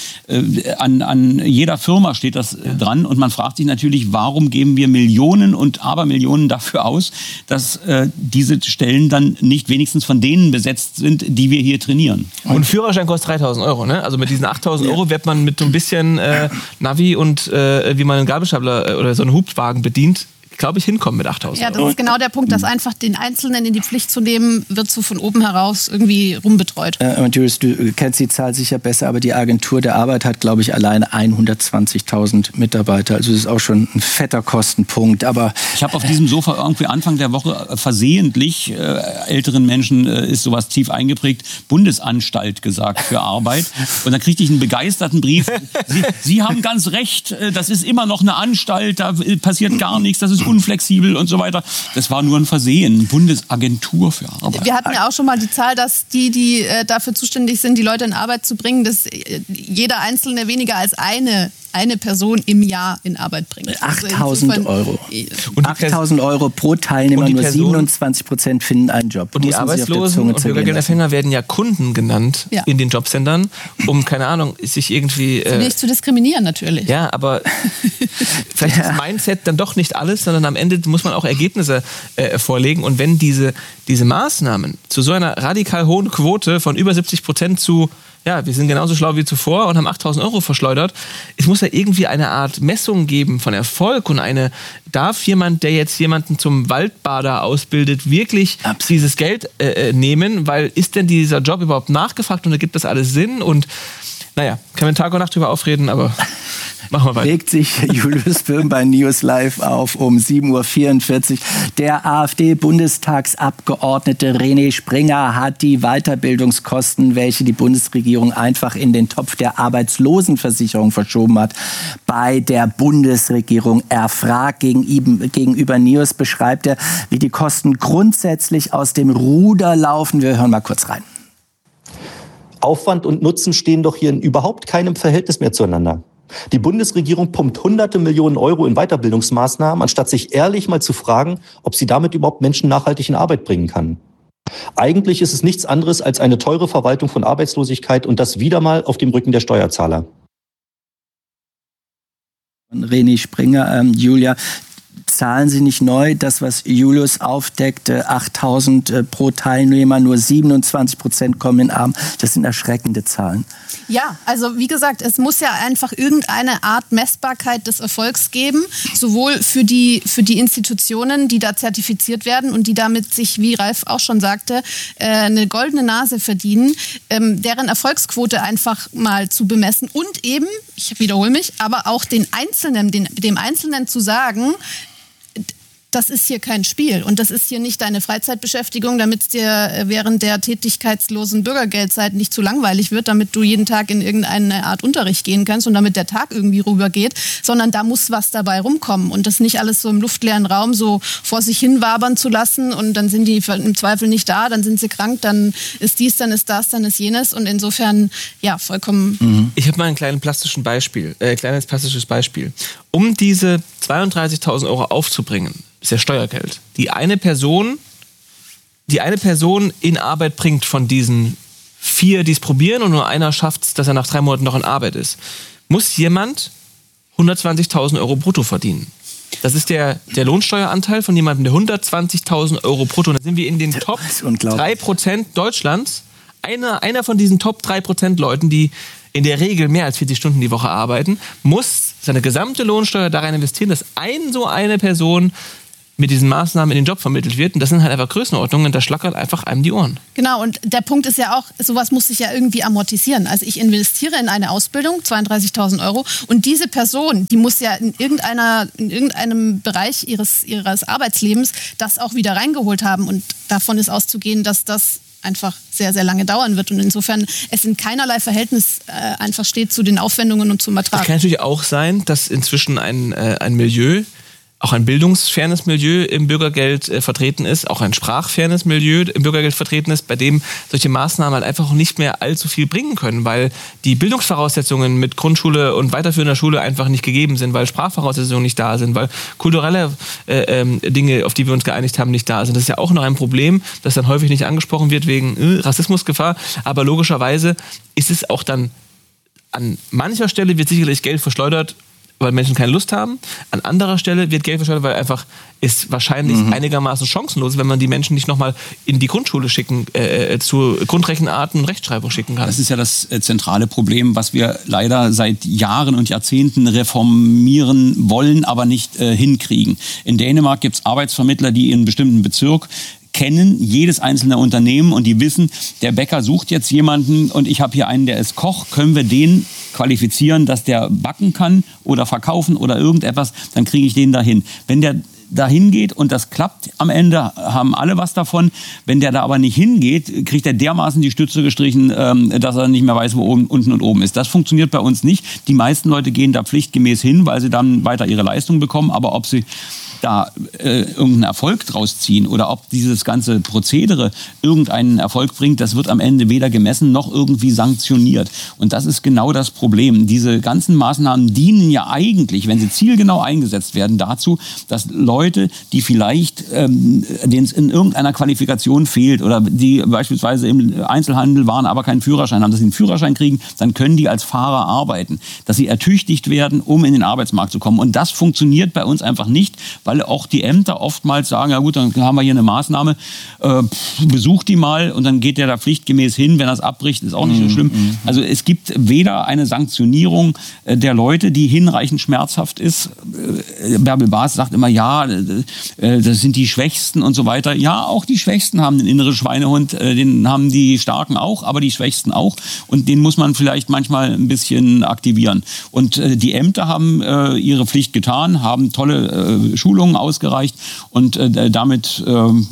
An jeder Firma steht das dran und man fragt sich natürlich, warum geben wir Millionen und Abermillionen dafür aus, dass diese Stellen dann nicht wenigstens von denen besetzt sind, die wir hier trainieren. Und ein Führerschein kostet 3.000 Euro, ne? Also mit diesen 8.000 Euro wird man mit so ein bisschen Navi und wie man einen Gabelstapler oder so einen Hubwagen bedient, glaube ich, hinkommen mit 8.000 Euro. Ja, das ist genau der Punkt, dass einfach den Einzelnen in die Pflicht zu nehmen, wird so von oben heraus irgendwie rumbetreut. Julius, du kennst die Zahl sicher besser, aber die Agentur der Arbeit hat, glaube ich, allein 120.000 Mitarbeiter. Also das ist auch schon ein fetter Kostenpunkt. Aber ich habe auf diesem Sofa irgendwie Anfang der Woche versehentlich, älteren Menschen ist sowas tief eingeprägt, Bundesanstalt gesagt für Arbeit. Und dann kriegte ich einen begeisterten Brief. Sie haben ganz recht, das ist immer noch eine Anstalt, da passiert gar nichts, das ist unflexibel und so weiter. Das war nur ein Versehen. Bundesagentur für Arbeit. Wir hatten ja auch schon mal die Zahl, dass die dafür zuständig sind, die Leute in Arbeit zu bringen, dass jeder Einzelne weniger als eine Person im Jahr in Arbeit bringt. 8.000 Euro. 8.000 Euro pro Teilnehmer, nur 27% finden einen Job. Und die Arbeitslosen und Bürgergeldempfänger werden ja Kunden genannt in den Jobcentern, um, keine Ahnung, sich irgendwie... nicht zu diskriminieren natürlich. Ja, aber vielleicht ist Mindset dann doch nicht alles, sondern am Ende muss man auch Ergebnisse vorlegen. Und wenn diese Maßnahmen zu so einer radikal hohen Quote von über 70% zu wir sind genauso schlau wie zuvor und haben 8.000 Euro verschleudert. Es muss ja irgendwie eine Art Messung geben von Erfolg und darf jemand, der jetzt jemanden zum Waldbader ausbildet, wirklich dieses Geld nehmen, weil ist denn dieser Job überhaupt nachgefragt und ergibt das alles Sinn? Und kann man Tag und Nacht drüber aufreden, aber machen wir weiter. Regt sich Julius Böhm bei News Live auf um 7.44 Uhr. Der AfD-Bundestagsabgeordnete René Springer hat die Weiterbildungskosten, welche die Bundesregierung einfach in den Topf der Arbeitslosenversicherung verschoben hat, bei der Bundesregierung erfragt. Gegenüber News beschreibt er, wie die Kosten grundsätzlich aus dem Ruder laufen. Wir hören mal kurz rein. Aufwand und Nutzen stehen doch hier in überhaupt keinem Verhältnis mehr zueinander. Die Bundesregierung pumpt hunderte Millionen Euro in Weiterbildungsmaßnahmen, anstatt sich ehrlich mal zu fragen, ob sie damit überhaupt Menschen nachhaltig in Arbeit bringen kann. Eigentlich ist es nichts anderes als eine teure Verwaltung von Arbeitslosigkeit und das wieder mal auf dem Rücken der Steuerzahler. René Springer, Julia, Zahlen Sie nicht neu, das, was Julius aufdeckte, 8.000 pro Teilnehmer, nur 27% kommen in Arm. Das sind erschreckende Zahlen. Ja, also wie gesagt, es muss ja einfach irgendeine Art Messbarkeit des Erfolgs geben, sowohl für die Institutionen, die da zertifiziert werden und die damit sich, wie Ralf auch schon sagte, eine goldene Nase verdienen, deren Erfolgsquote einfach mal zu bemessen und eben, ich wiederhole mich, aber auch dem Einzelnen zu sagen, das ist hier kein Spiel und das ist hier nicht deine Freizeitbeschäftigung, damit es dir während der tätigkeitslosen Bürgergeldzeit nicht zu langweilig wird, damit du jeden Tag in irgendeine Art Unterricht gehen kannst und damit der Tag irgendwie rübergeht, sondern da muss was dabei rumkommen und das nicht alles so im luftleeren Raum so vor sich hin wabern zu lassen und dann sind die im Zweifel nicht da, dann sind sie krank, dann ist dies, dann ist das, dann ist jenes und insofern, ja, vollkommen... Ich habe mal ein kleines plastisches Beispiel. Um diese 32.000 Euro aufzubringen, ist ja Steuergeld. Die eine Person in Arbeit bringt von diesen 4, die es probieren und nur einer schafft es, dass er nach 3 Monaten noch in Arbeit ist, muss jemand 120.000 Euro brutto verdienen. Das ist der Lohnsteueranteil von jemandem, der 120.000 Euro brutto. Und dann sind wir in den Top 3% Deutschlands. Einer von diesen Top 3% Leuten, die in der Regel mehr als 40 Stunden die Woche arbeiten, muss seine gesamte Lohnsteuer da rein investieren, dass eine Person mit diesen Maßnahmen in den Job vermittelt wird. Und das sind halt einfach Größenordnungen, da schlackert einfach einem die Ohren. Genau, und der Punkt ist ja auch, sowas muss sich ja irgendwie amortisieren. Also ich investiere in eine Ausbildung, 32.000 Euro, und diese Person, die muss ja in irgendeinem Bereich ihres Arbeitslebens das auch wieder reingeholt haben. Und davon ist auszugehen, dass das einfach sehr, sehr lange dauern wird. Und insofern es in keinerlei Verhältnis einfach steht zu den Aufwendungen und zum Ertrag. Es kann natürlich auch sein, dass inzwischen ein Milieu, auch ein bildungsfernes Milieu im Bürgergeld vertreten ist, auch ein sprachfernes Milieu im Bürgergeld vertreten ist, bei dem solche Maßnahmen halt einfach nicht mehr allzu viel bringen können, weil die Bildungsvoraussetzungen mit Grundschule und weiterführender Schule einfach nicht gegeben sind, weil Sprachvoraussetzungen nicht da sind, weil kulturelle Dinge, auf die wir uns geeinigt haben, nicht da sind. Das ist ja auch noch ein Problem, das dann häufig nicht angesprochen wird wegen Rassismusgefahr, aber logischerweise ist es auch dann, an mancher Stelle wird sicherlich Geld verschleudert, weil Menschen keine Lust haben. An anderer Stelle wird Geld verschwendet, weil einfach ist wahrscheinlich einigermaßen chancenlos, wenn man die Menschen nicht nochmal in die Grundschule schicken, zu Grundrechenarten und Rechtschreibung schicken kann. Das ist ja das zentrale Problem, was wir leider seit Jahren und Jahrzehnten reformieren wollen, aber nicht hinkriegen. In Dänemark gibt es Arbeitsvermittler, die in einem bestimmten Bezirk kennen jedes einzelne Unternehmen und die wissen, der Bäcker sucht jetzt jemanden und ich habe hier einen, der ist Koch, können wir den qualifizieren, dass der backen kann oder verkaufen oder irgendetwas, dann kriege ich den dahin. Wenn der dahin geht und das klappt, am Ende haben alle was davon. Wenn der da aber nicht hingeht, kriegt er dermaßen die Stütze gestrichen, dass er nicht mehr weiß, wo oben, unten und oben ist. Das funktioniert bei uns nicht. Die meisten Leute gehen da pflichtgemäß hin, weil sie dann weiter ihre Leistung bekommen, aber ob sie da irgendeinen Erfolg draus ziehen oder ob dieses ganze Prozedere irgendeinen Erfolg bringt, das wird am Ende weder gemessen noch irgendwie sanktioniert. Und das ist genau das Problem. Diese ganzen Maßnahmen dienen ja eigentlich, wenn sie zielgenau eingesetzt werden, dazu, dass Leute, die vielleicht, denen es in irgendeiner Qualifikation fehlt oder die beispielsweise im Einzelhandel waren, aber keinen Führerschein haben, dass sie einen Führerschein kriegen, dann können die als Fahrer arbeiten. Dass sie ertüchtigt werden, um in den Arbeitsmarkt zu kommen. Und das funktioniert bei uns einfach nicht, weil auch die Ämter oftmals sagen, ja gut, dann haben wir hier eine Maßnahme, besucht die mal und dann geht der da pflichtgemäß hin, wenn er es abbricht, ist auch nicht so schlimm. Also es gibt weder eine Sanktionierung der Leute, die hinreichend schmerzhaft ist. Bärbel Baas sagt immer, ja, das sind die Schwächsten und so weiter. Ja, auch die Schwächsten haben den inneren Schweinehund, den haben die Starken auch, aber die Schwächsten auch und den muss man vielleicht manchmal ein bisschen aktivieren. Und die Ämter haben ihre Pflicht getan, haben tolle Schulungen ausgereicht und damit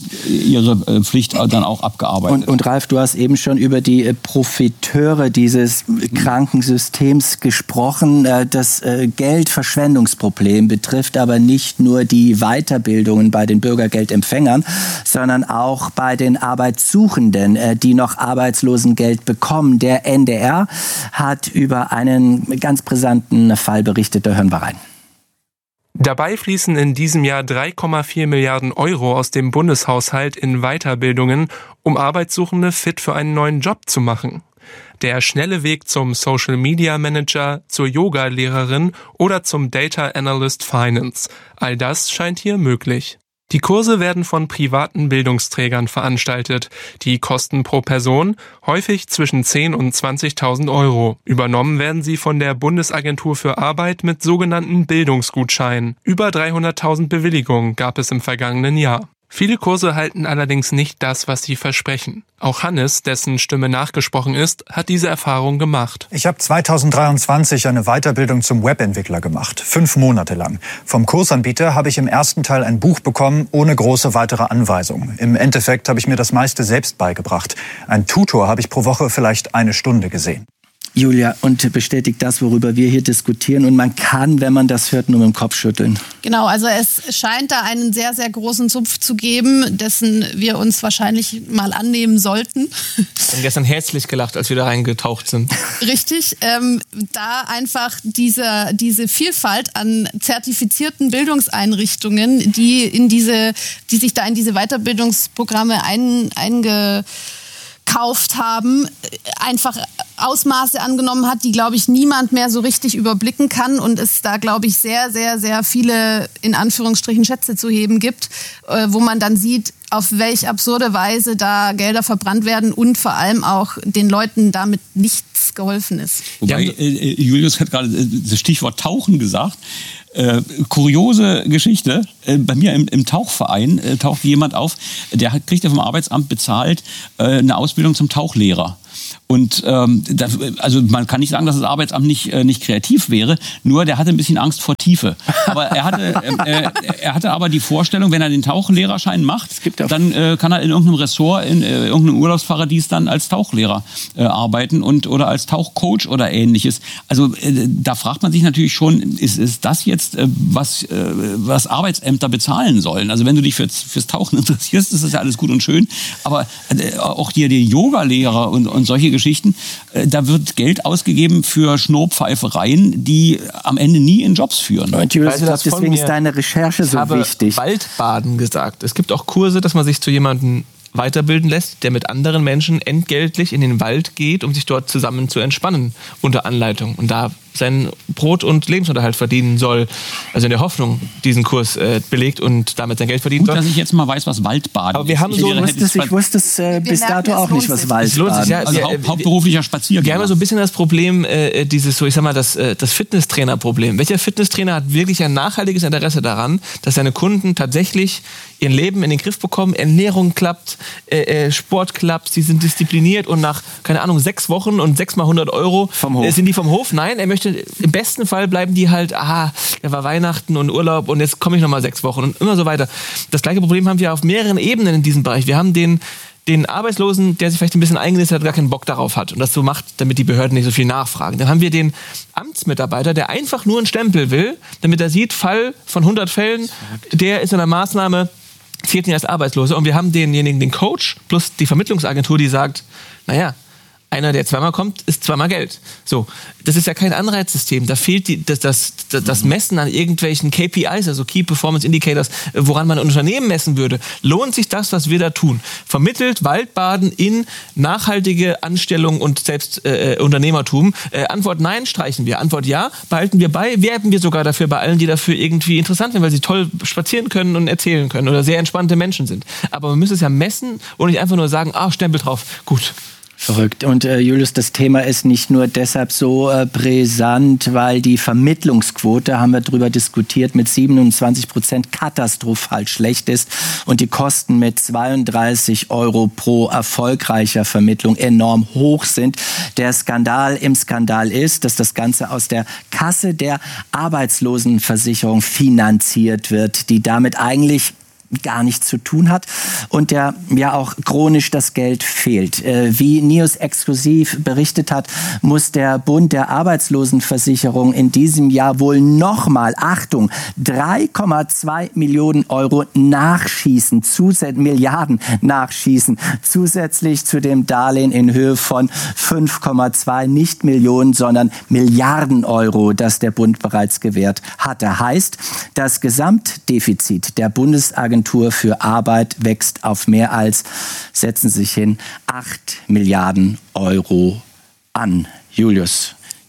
ihre Pflicht dann auch abgearbeitet. Und Ralf, du hast eben schon über die Profiteure dieses Krankensystems gesprochen. Das Geldverschwendungsproblem betrifft aber nicht nur die Weiterbildungen bei den Bürgergeldempfängern, sondern auch bei den Arbeitssuchenden, die noch Arbeitslosengeld bekommen. Der NDR hat über einen ganz brisanten Fall berichtet. Da hören wir rein. Dabei fließen in diesem Jahr 3,4 Milliarden Euro aus dem Bundeshaushalt in Weiterbildungen, um Arbeitssuchende fit für einen neuen Job zu machen. Der schnelle Weg zum Social Media Manager, zur Yoga-Lehrerin oder zum Data Analyst Finance. All das scheint hier möglich. Die Kurse werden von privaten Bildungsträgern veranstaltet. Die Kosten pro Person häufig zwischen 10.000 und 20.000 Euro. Übernommen werden sie von der Bundesagentur für Arbeit mit sogenannten Bildungsgutscheinen. Über 300.000 Bewilligungen gab es im vergangenen Jahr. Viele Kurse halten allerdings nicht das, was sie versprechen. Auch Hannes, dessen Stimme nachgesprochen ist, hat diese Erfahrung gemacht. Ich habe 2023 eine Weiterbildung zum Webentwickler gemacht, 5 Monate lang. Vom Kursanbieter habe ich im ersten Teil ein Buch bekommen, ohne große weitere Anweisungen. Im Endeffekt habe ich mir das meiste selbst beigebracht. Ein Tutor habe ich pro Woche vielleicht 1 Stunde gesehen. Julia, und bestätigt das, worüber wir hier diskutieren. Und man kann, wenn man das hört, nur mit dem Kopf schütteln. Genau, also es scheint da einen sehr, sehr großen Zupf zu geben, dessen wir uns wahrscheinlich mal annehmen sollten. Wir haben gestern herzlich gelacht, als wir da reingetaucht sind. Richtig, da einfach diese Vielfalt an zertifizierten Bildungseinrichtungen, die sich da in diese Weiterbildungsprogramme eingekauft haben, einfach Ausmaße angenommen hat, die, glaube ich, niemand mehr so richtig überblicken kann und es da, glaube ich, sehr, sehr, sehr viele, in Anführungsstrichen, Schätze zu heben gibt, wo man dann sieht, auf welch absurde Weise da Gelder verbrannt werden und vor allem auch den Leuten damit nichts geholfen ist. Wobei, Julius hat gerade das Stichwort Tauchen gesagt. Kuriose Geschichte. Bei mir im Tauchverein taucht jemand auf, der kriegt vom Arbeitsamt bezahlt eine Ausbildung zum Tauchlehrer. Und also man kann nicht sagen, dass das Arbeitsamt nicht kreativ wäre, nur der hatte ein bisschen Angst vor Tiefe. Aber er hatte aber die Vorstellung, wenn er den Tauchlehrerschein macht, dann kann er in irgendeinem Ressort, in irgendeinem Urlaubsparadies dann als Tauchlehrer arbeiten oder als Tauchcoach oder Ähnliches. Also da fragt man sich natürlich schon, ist das jetzt, was Arbeitsämter bezahlen sollen? Also wenn du dich fürs Tauchen interessierst, ist das ja alles gut und schön, aber auch hier die Yogalehrer und solche Geschichten, da wird Geld ausgegeben für Schnurrpfeifereien, die am Ende nie in Jobs führen. Und Julius, deswegen ist deine Recherche so wichtig. Ich habe Waldbaden gesagt. Es gibt auch Kurse, dass man sich zu jemandem weiterbilden lässt, der mit anderen Menschen entgeltlich in den Wald geht, um sich dort zusammen zu entspannen unter Anleitung und da seinen Brot- und Lebensunterhalt verdienen soll. Also in der Hoffnung, diesen Kurs belegt und damit sein Geld verdienen soll. Gut, dass ich jetzt mal weiß, was Waldbaden aber wir haben ist. Ich wusste es bis dato auch nicht, was Waldbaden ist. Ja, also hauptberuflicher Spaziergang. Wir haben ja so ein bisschen das Problem, das Fitnesstrainer-Problem. Welcher Fitnesstrainer hat wirklich ein nachhaltiges Interesse daran, dass seine Kunden tatsächlich ihr Leben in den Griff bekommen, Ernährung klappt, Sport klappt, sie sind diszipliniert und nach, 6 Wochen und 6 mal 100 € sind die vom Hof? Nein, er möchte, im besten Fall bleiben die halt, da war Weihnachten und Urlaub und jetzt komme ich nochmal 6 Wochen und immer so weiter. Das gleiche Problem haben wir auf mehreren Ebenen in diesem Bereich. Wir haben den Arbeitslosen, der sich vielleicht ein bisschen eingenistet hat, gar keinen Bock darauf hat und das so macht, damit die Behörden nicht so viel nachfragen. Dann haben wir den Amtsmitarbeiter, der einfach nur einen Stempel will, damit er sieht, Fall von 100 Fällen, der ist in der Maßnahme, zählt nicht als Arbeitsloser. Und wir haben denjenigen, den Coach plus die Vermittlungsagentur, die sagt, naja, einer, der zweimal kommt, ist zweimal Geld. So, das ist ja kein Anreizsystem. Da fehlt das Messen an irgendwelchen KPIs, also Key Performance Indicators, woran man ein Unternehmen messen würde. Lohnt sich das, was wir da tun? Vermittelt Waldbaden in nachhaltige Anstellung und selbst Unternehmertum? Antwort nein, streichen wir. Antwort ja, behalten wir bei, werben wir sogar dafür bei allen, die dafür irgendwie interessant sind, weil sie toll spazieren können und erzählen können oder sehr entspannte Menschen sind. Aber man müsste es ja messen und nicht einfach nur sagen, Stempel drauf, gut. Verrückt. Und Julius, das Thema ist nicht nur deshalb so brisant, weil die Vermittlungsquote, haben wir darüber diskutiert, mit 27% katastrophal schlecht ist und die Kosten mit 32 € pro erfolgreicher Vermittlung enorm hoch sind. Der Skandal im Skandal ist, dass das Ganze aus der Kasse der Arbeitslosenversicherung finanziert wird, die damit eigentlich gar nichts zu tun hat und der ja auch chronisch das Geld fehlt. Wie News exklusiv berichtet hat, muss der Bund der Arbeitslosenversicherung in diesem Jahr wohl nochmal, Achtung, 3,2 Millionen € nachschießen, Milliarden nachschießen, zusätzlich zu dem Darlehen in Höhe von 5,2, nicht Millionen, sondern Milliarden €, das der Bund bereits gewährt hatte. Heißt, das Gesamtdefizit der Bundesagentur für Arbeit wächst auf mehr als, setzen Sie sich hin, 8 Milliarden € an. Julius.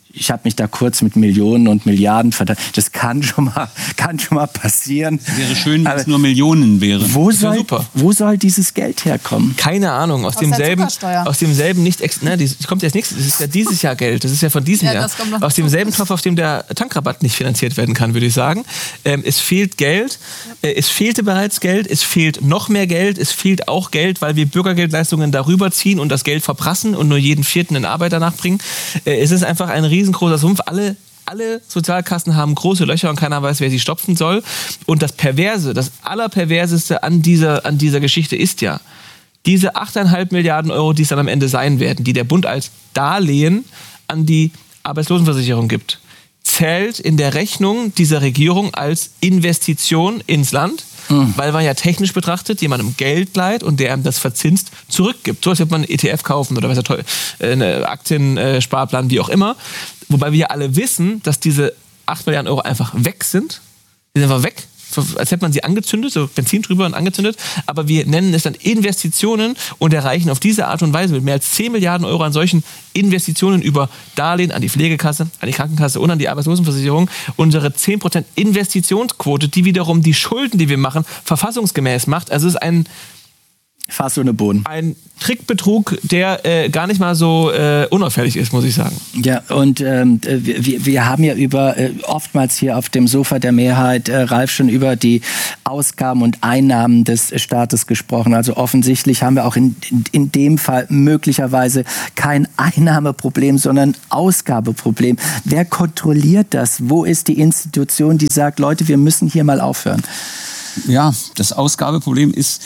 Ich habe mich da kurz mit Millionen und Milliarden verdammt. Das kann schon mal passieren. Wäre schön, wenn es nur Millionen wären. Wo soll dieses Geld herkommen? Keine Ahnung. Aus demselben nicht. Ne, die kommt jetzt nichts. Das ist ja dieses Jahr Geld. Das ist ja von diesem Jahr. Aus demselben Topf, auf dem der Tankrabatt nicht finanziert werden kann, würde ich sagen. Es fehlt Geld. Es fehlte bereits Geld. Es fehlt noch mehr Geld. Es fehlt auch Geld, weil wir Bürgergeldleistungen darüber ziehen und das Geld verprassen und nur jeden vierten einen Arbeiter nachbringen. Es ist einfach ein riesengroßer Sumpf. Alle Sozialkassen haben große Löcher und keiner weiß, wer sie stopfen soll. Und das Allerperverseste an dieser Geschichte ist ja, diese 8,5 Milliarden Euro, die es dann am Ende sein werden, die der Bund als Darlehen an die Arbeitslosenversicherung gibt, zählt in der Rechnung dieser Regierung als Investition ins Land, weil man ja technisch betrachtet jemandem Geld leiht und der ihm das verzinst zurückgibt. So als würde man einen ETF kaufen oder einen Aktiensparplan, wie auch immer. Wobei wir ja alle wissen, dass diese 8 Milliarden Euro einfach weg sind. Die sind einfach weg. Als hätte man sie angezündet, so Benzin drüber und angezündet. Aber wir nennen es dann Investitionen und erreichen auf diese Art und Weise mit mehr als 10 Milliarden Euro an solchen Investitionen über Darlehen an die Pflegekasse, an die Krankenkasse und an die Arbeitslosenversicherung unsere 10% Investitionsquote, die wiederum die Schulden, die wir machen, verfassungsgemäß macht. Also es ist ein Fass ohne Boden. Ein Trickbetrug, der gar nicht mal so unauffällig ist, muss ich sagen. Ja, und wir haben ja oftmals hier auf dem Sofa der Mehrheit, Ralf, schon über die Ausgaben und Einnahmen des Staates gesprochen. Also offensichtlich haben wir auch in dem Fall möglicherweise kein Einnahmeproblem, sondern Ausgabeproblem. Wer kontrolliert das? Wo ist die Institution, die sagt, Leute, wir müssen hier mal aufhören? Ja, das Ausgabeproblem ist,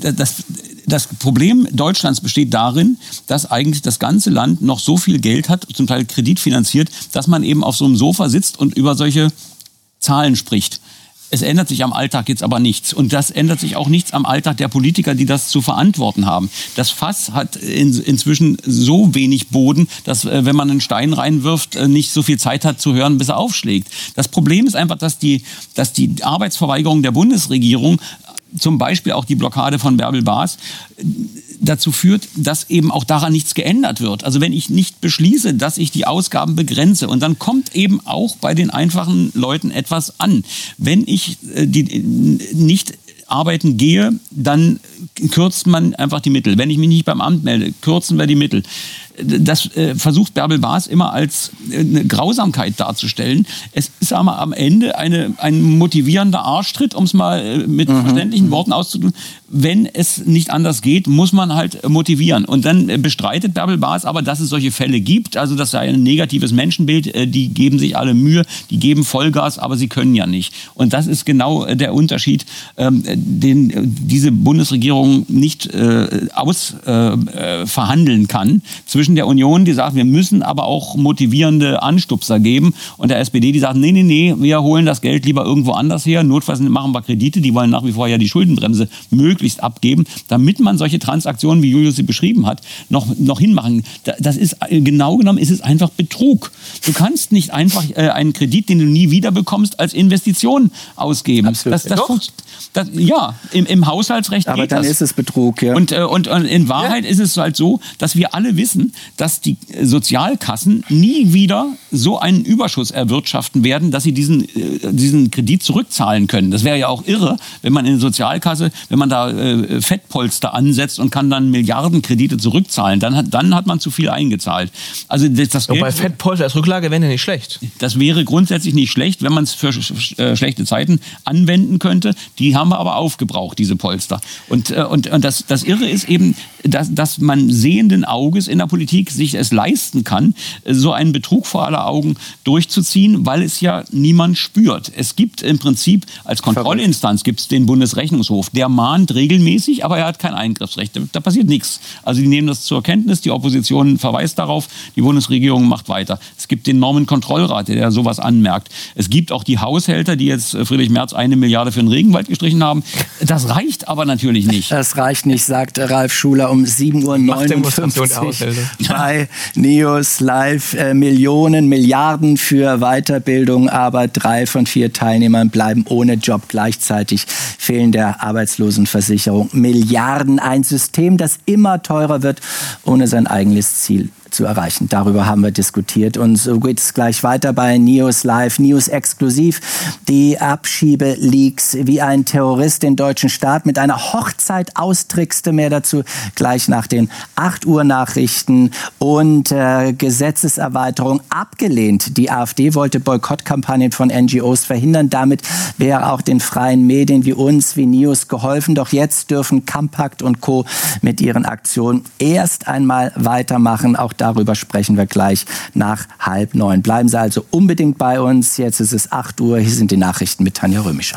das Problem Deutschlands besteht darin, dass eigentlich das ganze Land noch so viel Geld hat, zum Teil kreditfinanziert, dass man eben auf so einem Sofa sitzt und über solche Zahlen spricht. Es ändert sich am Alltag jetzt aber nichts. Und das ändert sich auch nichts am Alltag der Politiker, die das zu verantworten haben. Das Fass hat inzwischen so wenig Boden, dass, wenn man einen Stein reinwirft, nicht so viel Zeit hat zu hören, bis er aufschlägt. Das Problem ist einfach, dass die Arbeitsverweigerung der Bundesregierung, zum Beispiel auch die Blockade von Bärbel Baas, dazu führt, dass eben auch daran nichts geändert wird. Also wenn ich nicht beschließe, dass ich die Ausgaben begrenze, und dann kommt eben auch bei den einfachen Leuten etwas an. Wenn ich nicht arbeiten gehe, dann kürzt man einfach die Mittel. Wenn ich mich nicht beim Amt melde, kürzen wir die Mittel. Das versucht Bärbel Baas immer als eine Grausamkeit darzustellen. Es ist aber am Ende ein motivierender Arschtritt, um es mal mit verständlichen Worten auszudrücken. Wenn es nicht anders geht, muss man halt motivieren. Und dann bestreitet Bärbel Baas aber, dass es solche Fälle gibt. Also das sei ein negatives Menschenbild. Die geben sich alle Mühe, die geben Vollgas, aber sie können ja nicht. Und das ist genau der Unterschied, den diese Bundesregierung nicht verhandeln kann zwischen der Union, die sagt, wir müssen aber auch motivierende Anstupser geben, und der SPD, die sagt, nee, wir holen das Geld lieber irgendwo anders her, notfalls machen wir Kredite, die wollen nach wie vor ja die Schuldenbremse möglichst abgeben, damit man solche Transaktionen, wie Julius sie beschrieben hat, noch hinmachen. Das ist, genau genommen, ist es einfach Betrug. Du kannst nicht einfach einen Kredit, den du nie wieder bekommst, als Investition ausgeben. Absolut. Im Haushaltsrecht aber geht dann das. Ist es Betrug, ja. Und in Wahrheit ist es halt so, dass wir alle wissen, dass die Sozialkassen nie wieder so einen Überschuss erwirtschaften werden, dass sie diesen Kredit zurückzahlen können. Das wäre ja auch irre, wenn man in der Sozialkasse, wenn man da Fettpolster ansetzt und kann dann Milliardenkredite zurückzahlen, dann hat man zu viel eingezahlt. Also das Geld, bei Fettpolster als Rücklage wäre ja nicht schlecht. Das wäre grundsätzlich nicht schlecht, wenn man es für schlechte Zeiten anwenden könnte. Die haben wir aber aufgebraucht, diese Polster. Und das Irre ist eben, dass man sehenden Auges in der Politik sich es leisten kann, so einen Betrug vor aller Augen durchzuziehen, weil es ja niemand spürt. Es gibt im Prinzip als Kontrollinstanz gibt's den Bundesrechnungshof. Der mahnt regelmäßig, aber er hat kein Eingriffsrecht. Da passiert nichts. Also die nehmen das zur Kenntnis, die Opposition verweist darauf, die Bundesregierung macht weiter. Es gibt den Normenkontrollrat, der sowas anmerkt. Es gibt auch die Haushälter, die jetzt Friedrich Merz 1 Milliarde für den Regenwald gestrichen haben. Das reicht aber natürlich nicht. Das reicht nicht, sagt Ralf Schuler um 7:59 Uhr bei News Live. Millionen, Milliarden für Weiterbildung, aber 3 von 4 Teilnehmern bleiben ohne Job. Gleichzeitig fehlen der Arbeitslosenversicherung Milliarden. Ein System, das immer teurer wird, ohne sein eigenes Ziel zu erreichen. Darüber haben wir diskutiert. Und so geht es gleich weiter bei News Live, News exklusiv. Die Abschiebeleaks, wie ein Terrorist den deutschen Staat mit einer Hochzeit austrickste. Mehr dazu gleich nach den 8 Uhr Nachrichten. Und Gesetzeserweiterung abgelehnt. Die AfD wollte Boykottkampagnen von NGOs verhindern. Damit wäre auch den freien Medien wie uns, wie News geholfen. Doch jetzt dürfen Campakt und Co. mit ihren Aktionen erst einmal weitermachen. Auch darüber sprechen wir gleich nach 8:30. Bleiben Sie also unbedingt bei uns. Jetzt ist es 8 Uhr. Hier sind die Nachrichten mit Tanja Römischer.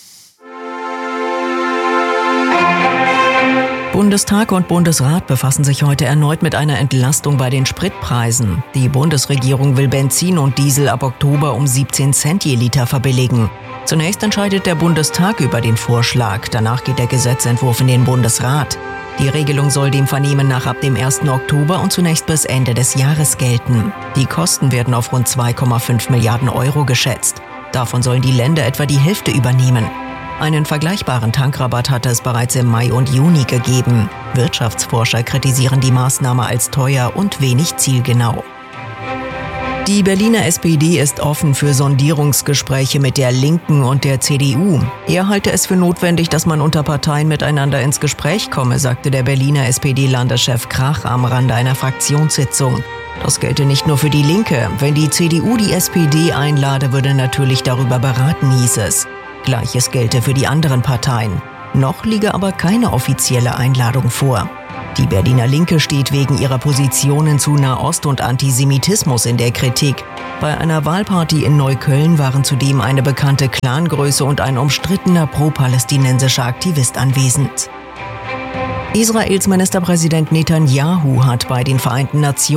Bundestag und Bundesrat befassen sich heute erneut mit einer Entlastung bei den Spritpreisen. Die Bundesregierung will Benzin und Diesel ab Oktober um 17 Cent je Liter verbilligen. Zunächst entscheidet der Bundestag über den Vorschlag. Danach geht der Gesetzentwurf in den Bundesrat. Die Regelung soll dem Vernehmen nach ab dem 1. Oktober und zunächst bis Ende des Jahres gelten. Die Kosten werden auf rund 2,5 Milliarden Euro geschätzt. Davon sollen die Länder etwa die Hälfte übernehmen. Einen vergleichbaren Tankrabatt hatte es bereits im Mai und Juni gegeben. Wirtschaftsforscher kritisieren die Maßnahme als teuer und wenig zielgenau. Die Berliner SPD ist offen für Sondierungsgespräche mit der Linken und der CDU. Er halte es für notwendig, dass man unter Parteien miteinander ins Gespräch komme, sagte der Berliner SPD-Landeschef Krach am Rande einer Fraktionssitzung. Das gelte nicht nur für die Linke. Wenn die CDU die SPD einlade, würde natürlich darüber beraten, hieß es. Gleiches gelte für die anderen Parteien. Noch liege aber keine offizielle Einladung vor. Die Berliner Linke steht wegen ihrer Positionen zu Nahost und Antisemitismus in der Kritik. Bei einer Wahlparty in Neukölln waren zudem eine bekannte Clangröße und ein umstrittener pro-palästinensischer Aktivist anwesend. Israels Ministerpräsident Netanyahu hat bei den Vereinten Nationen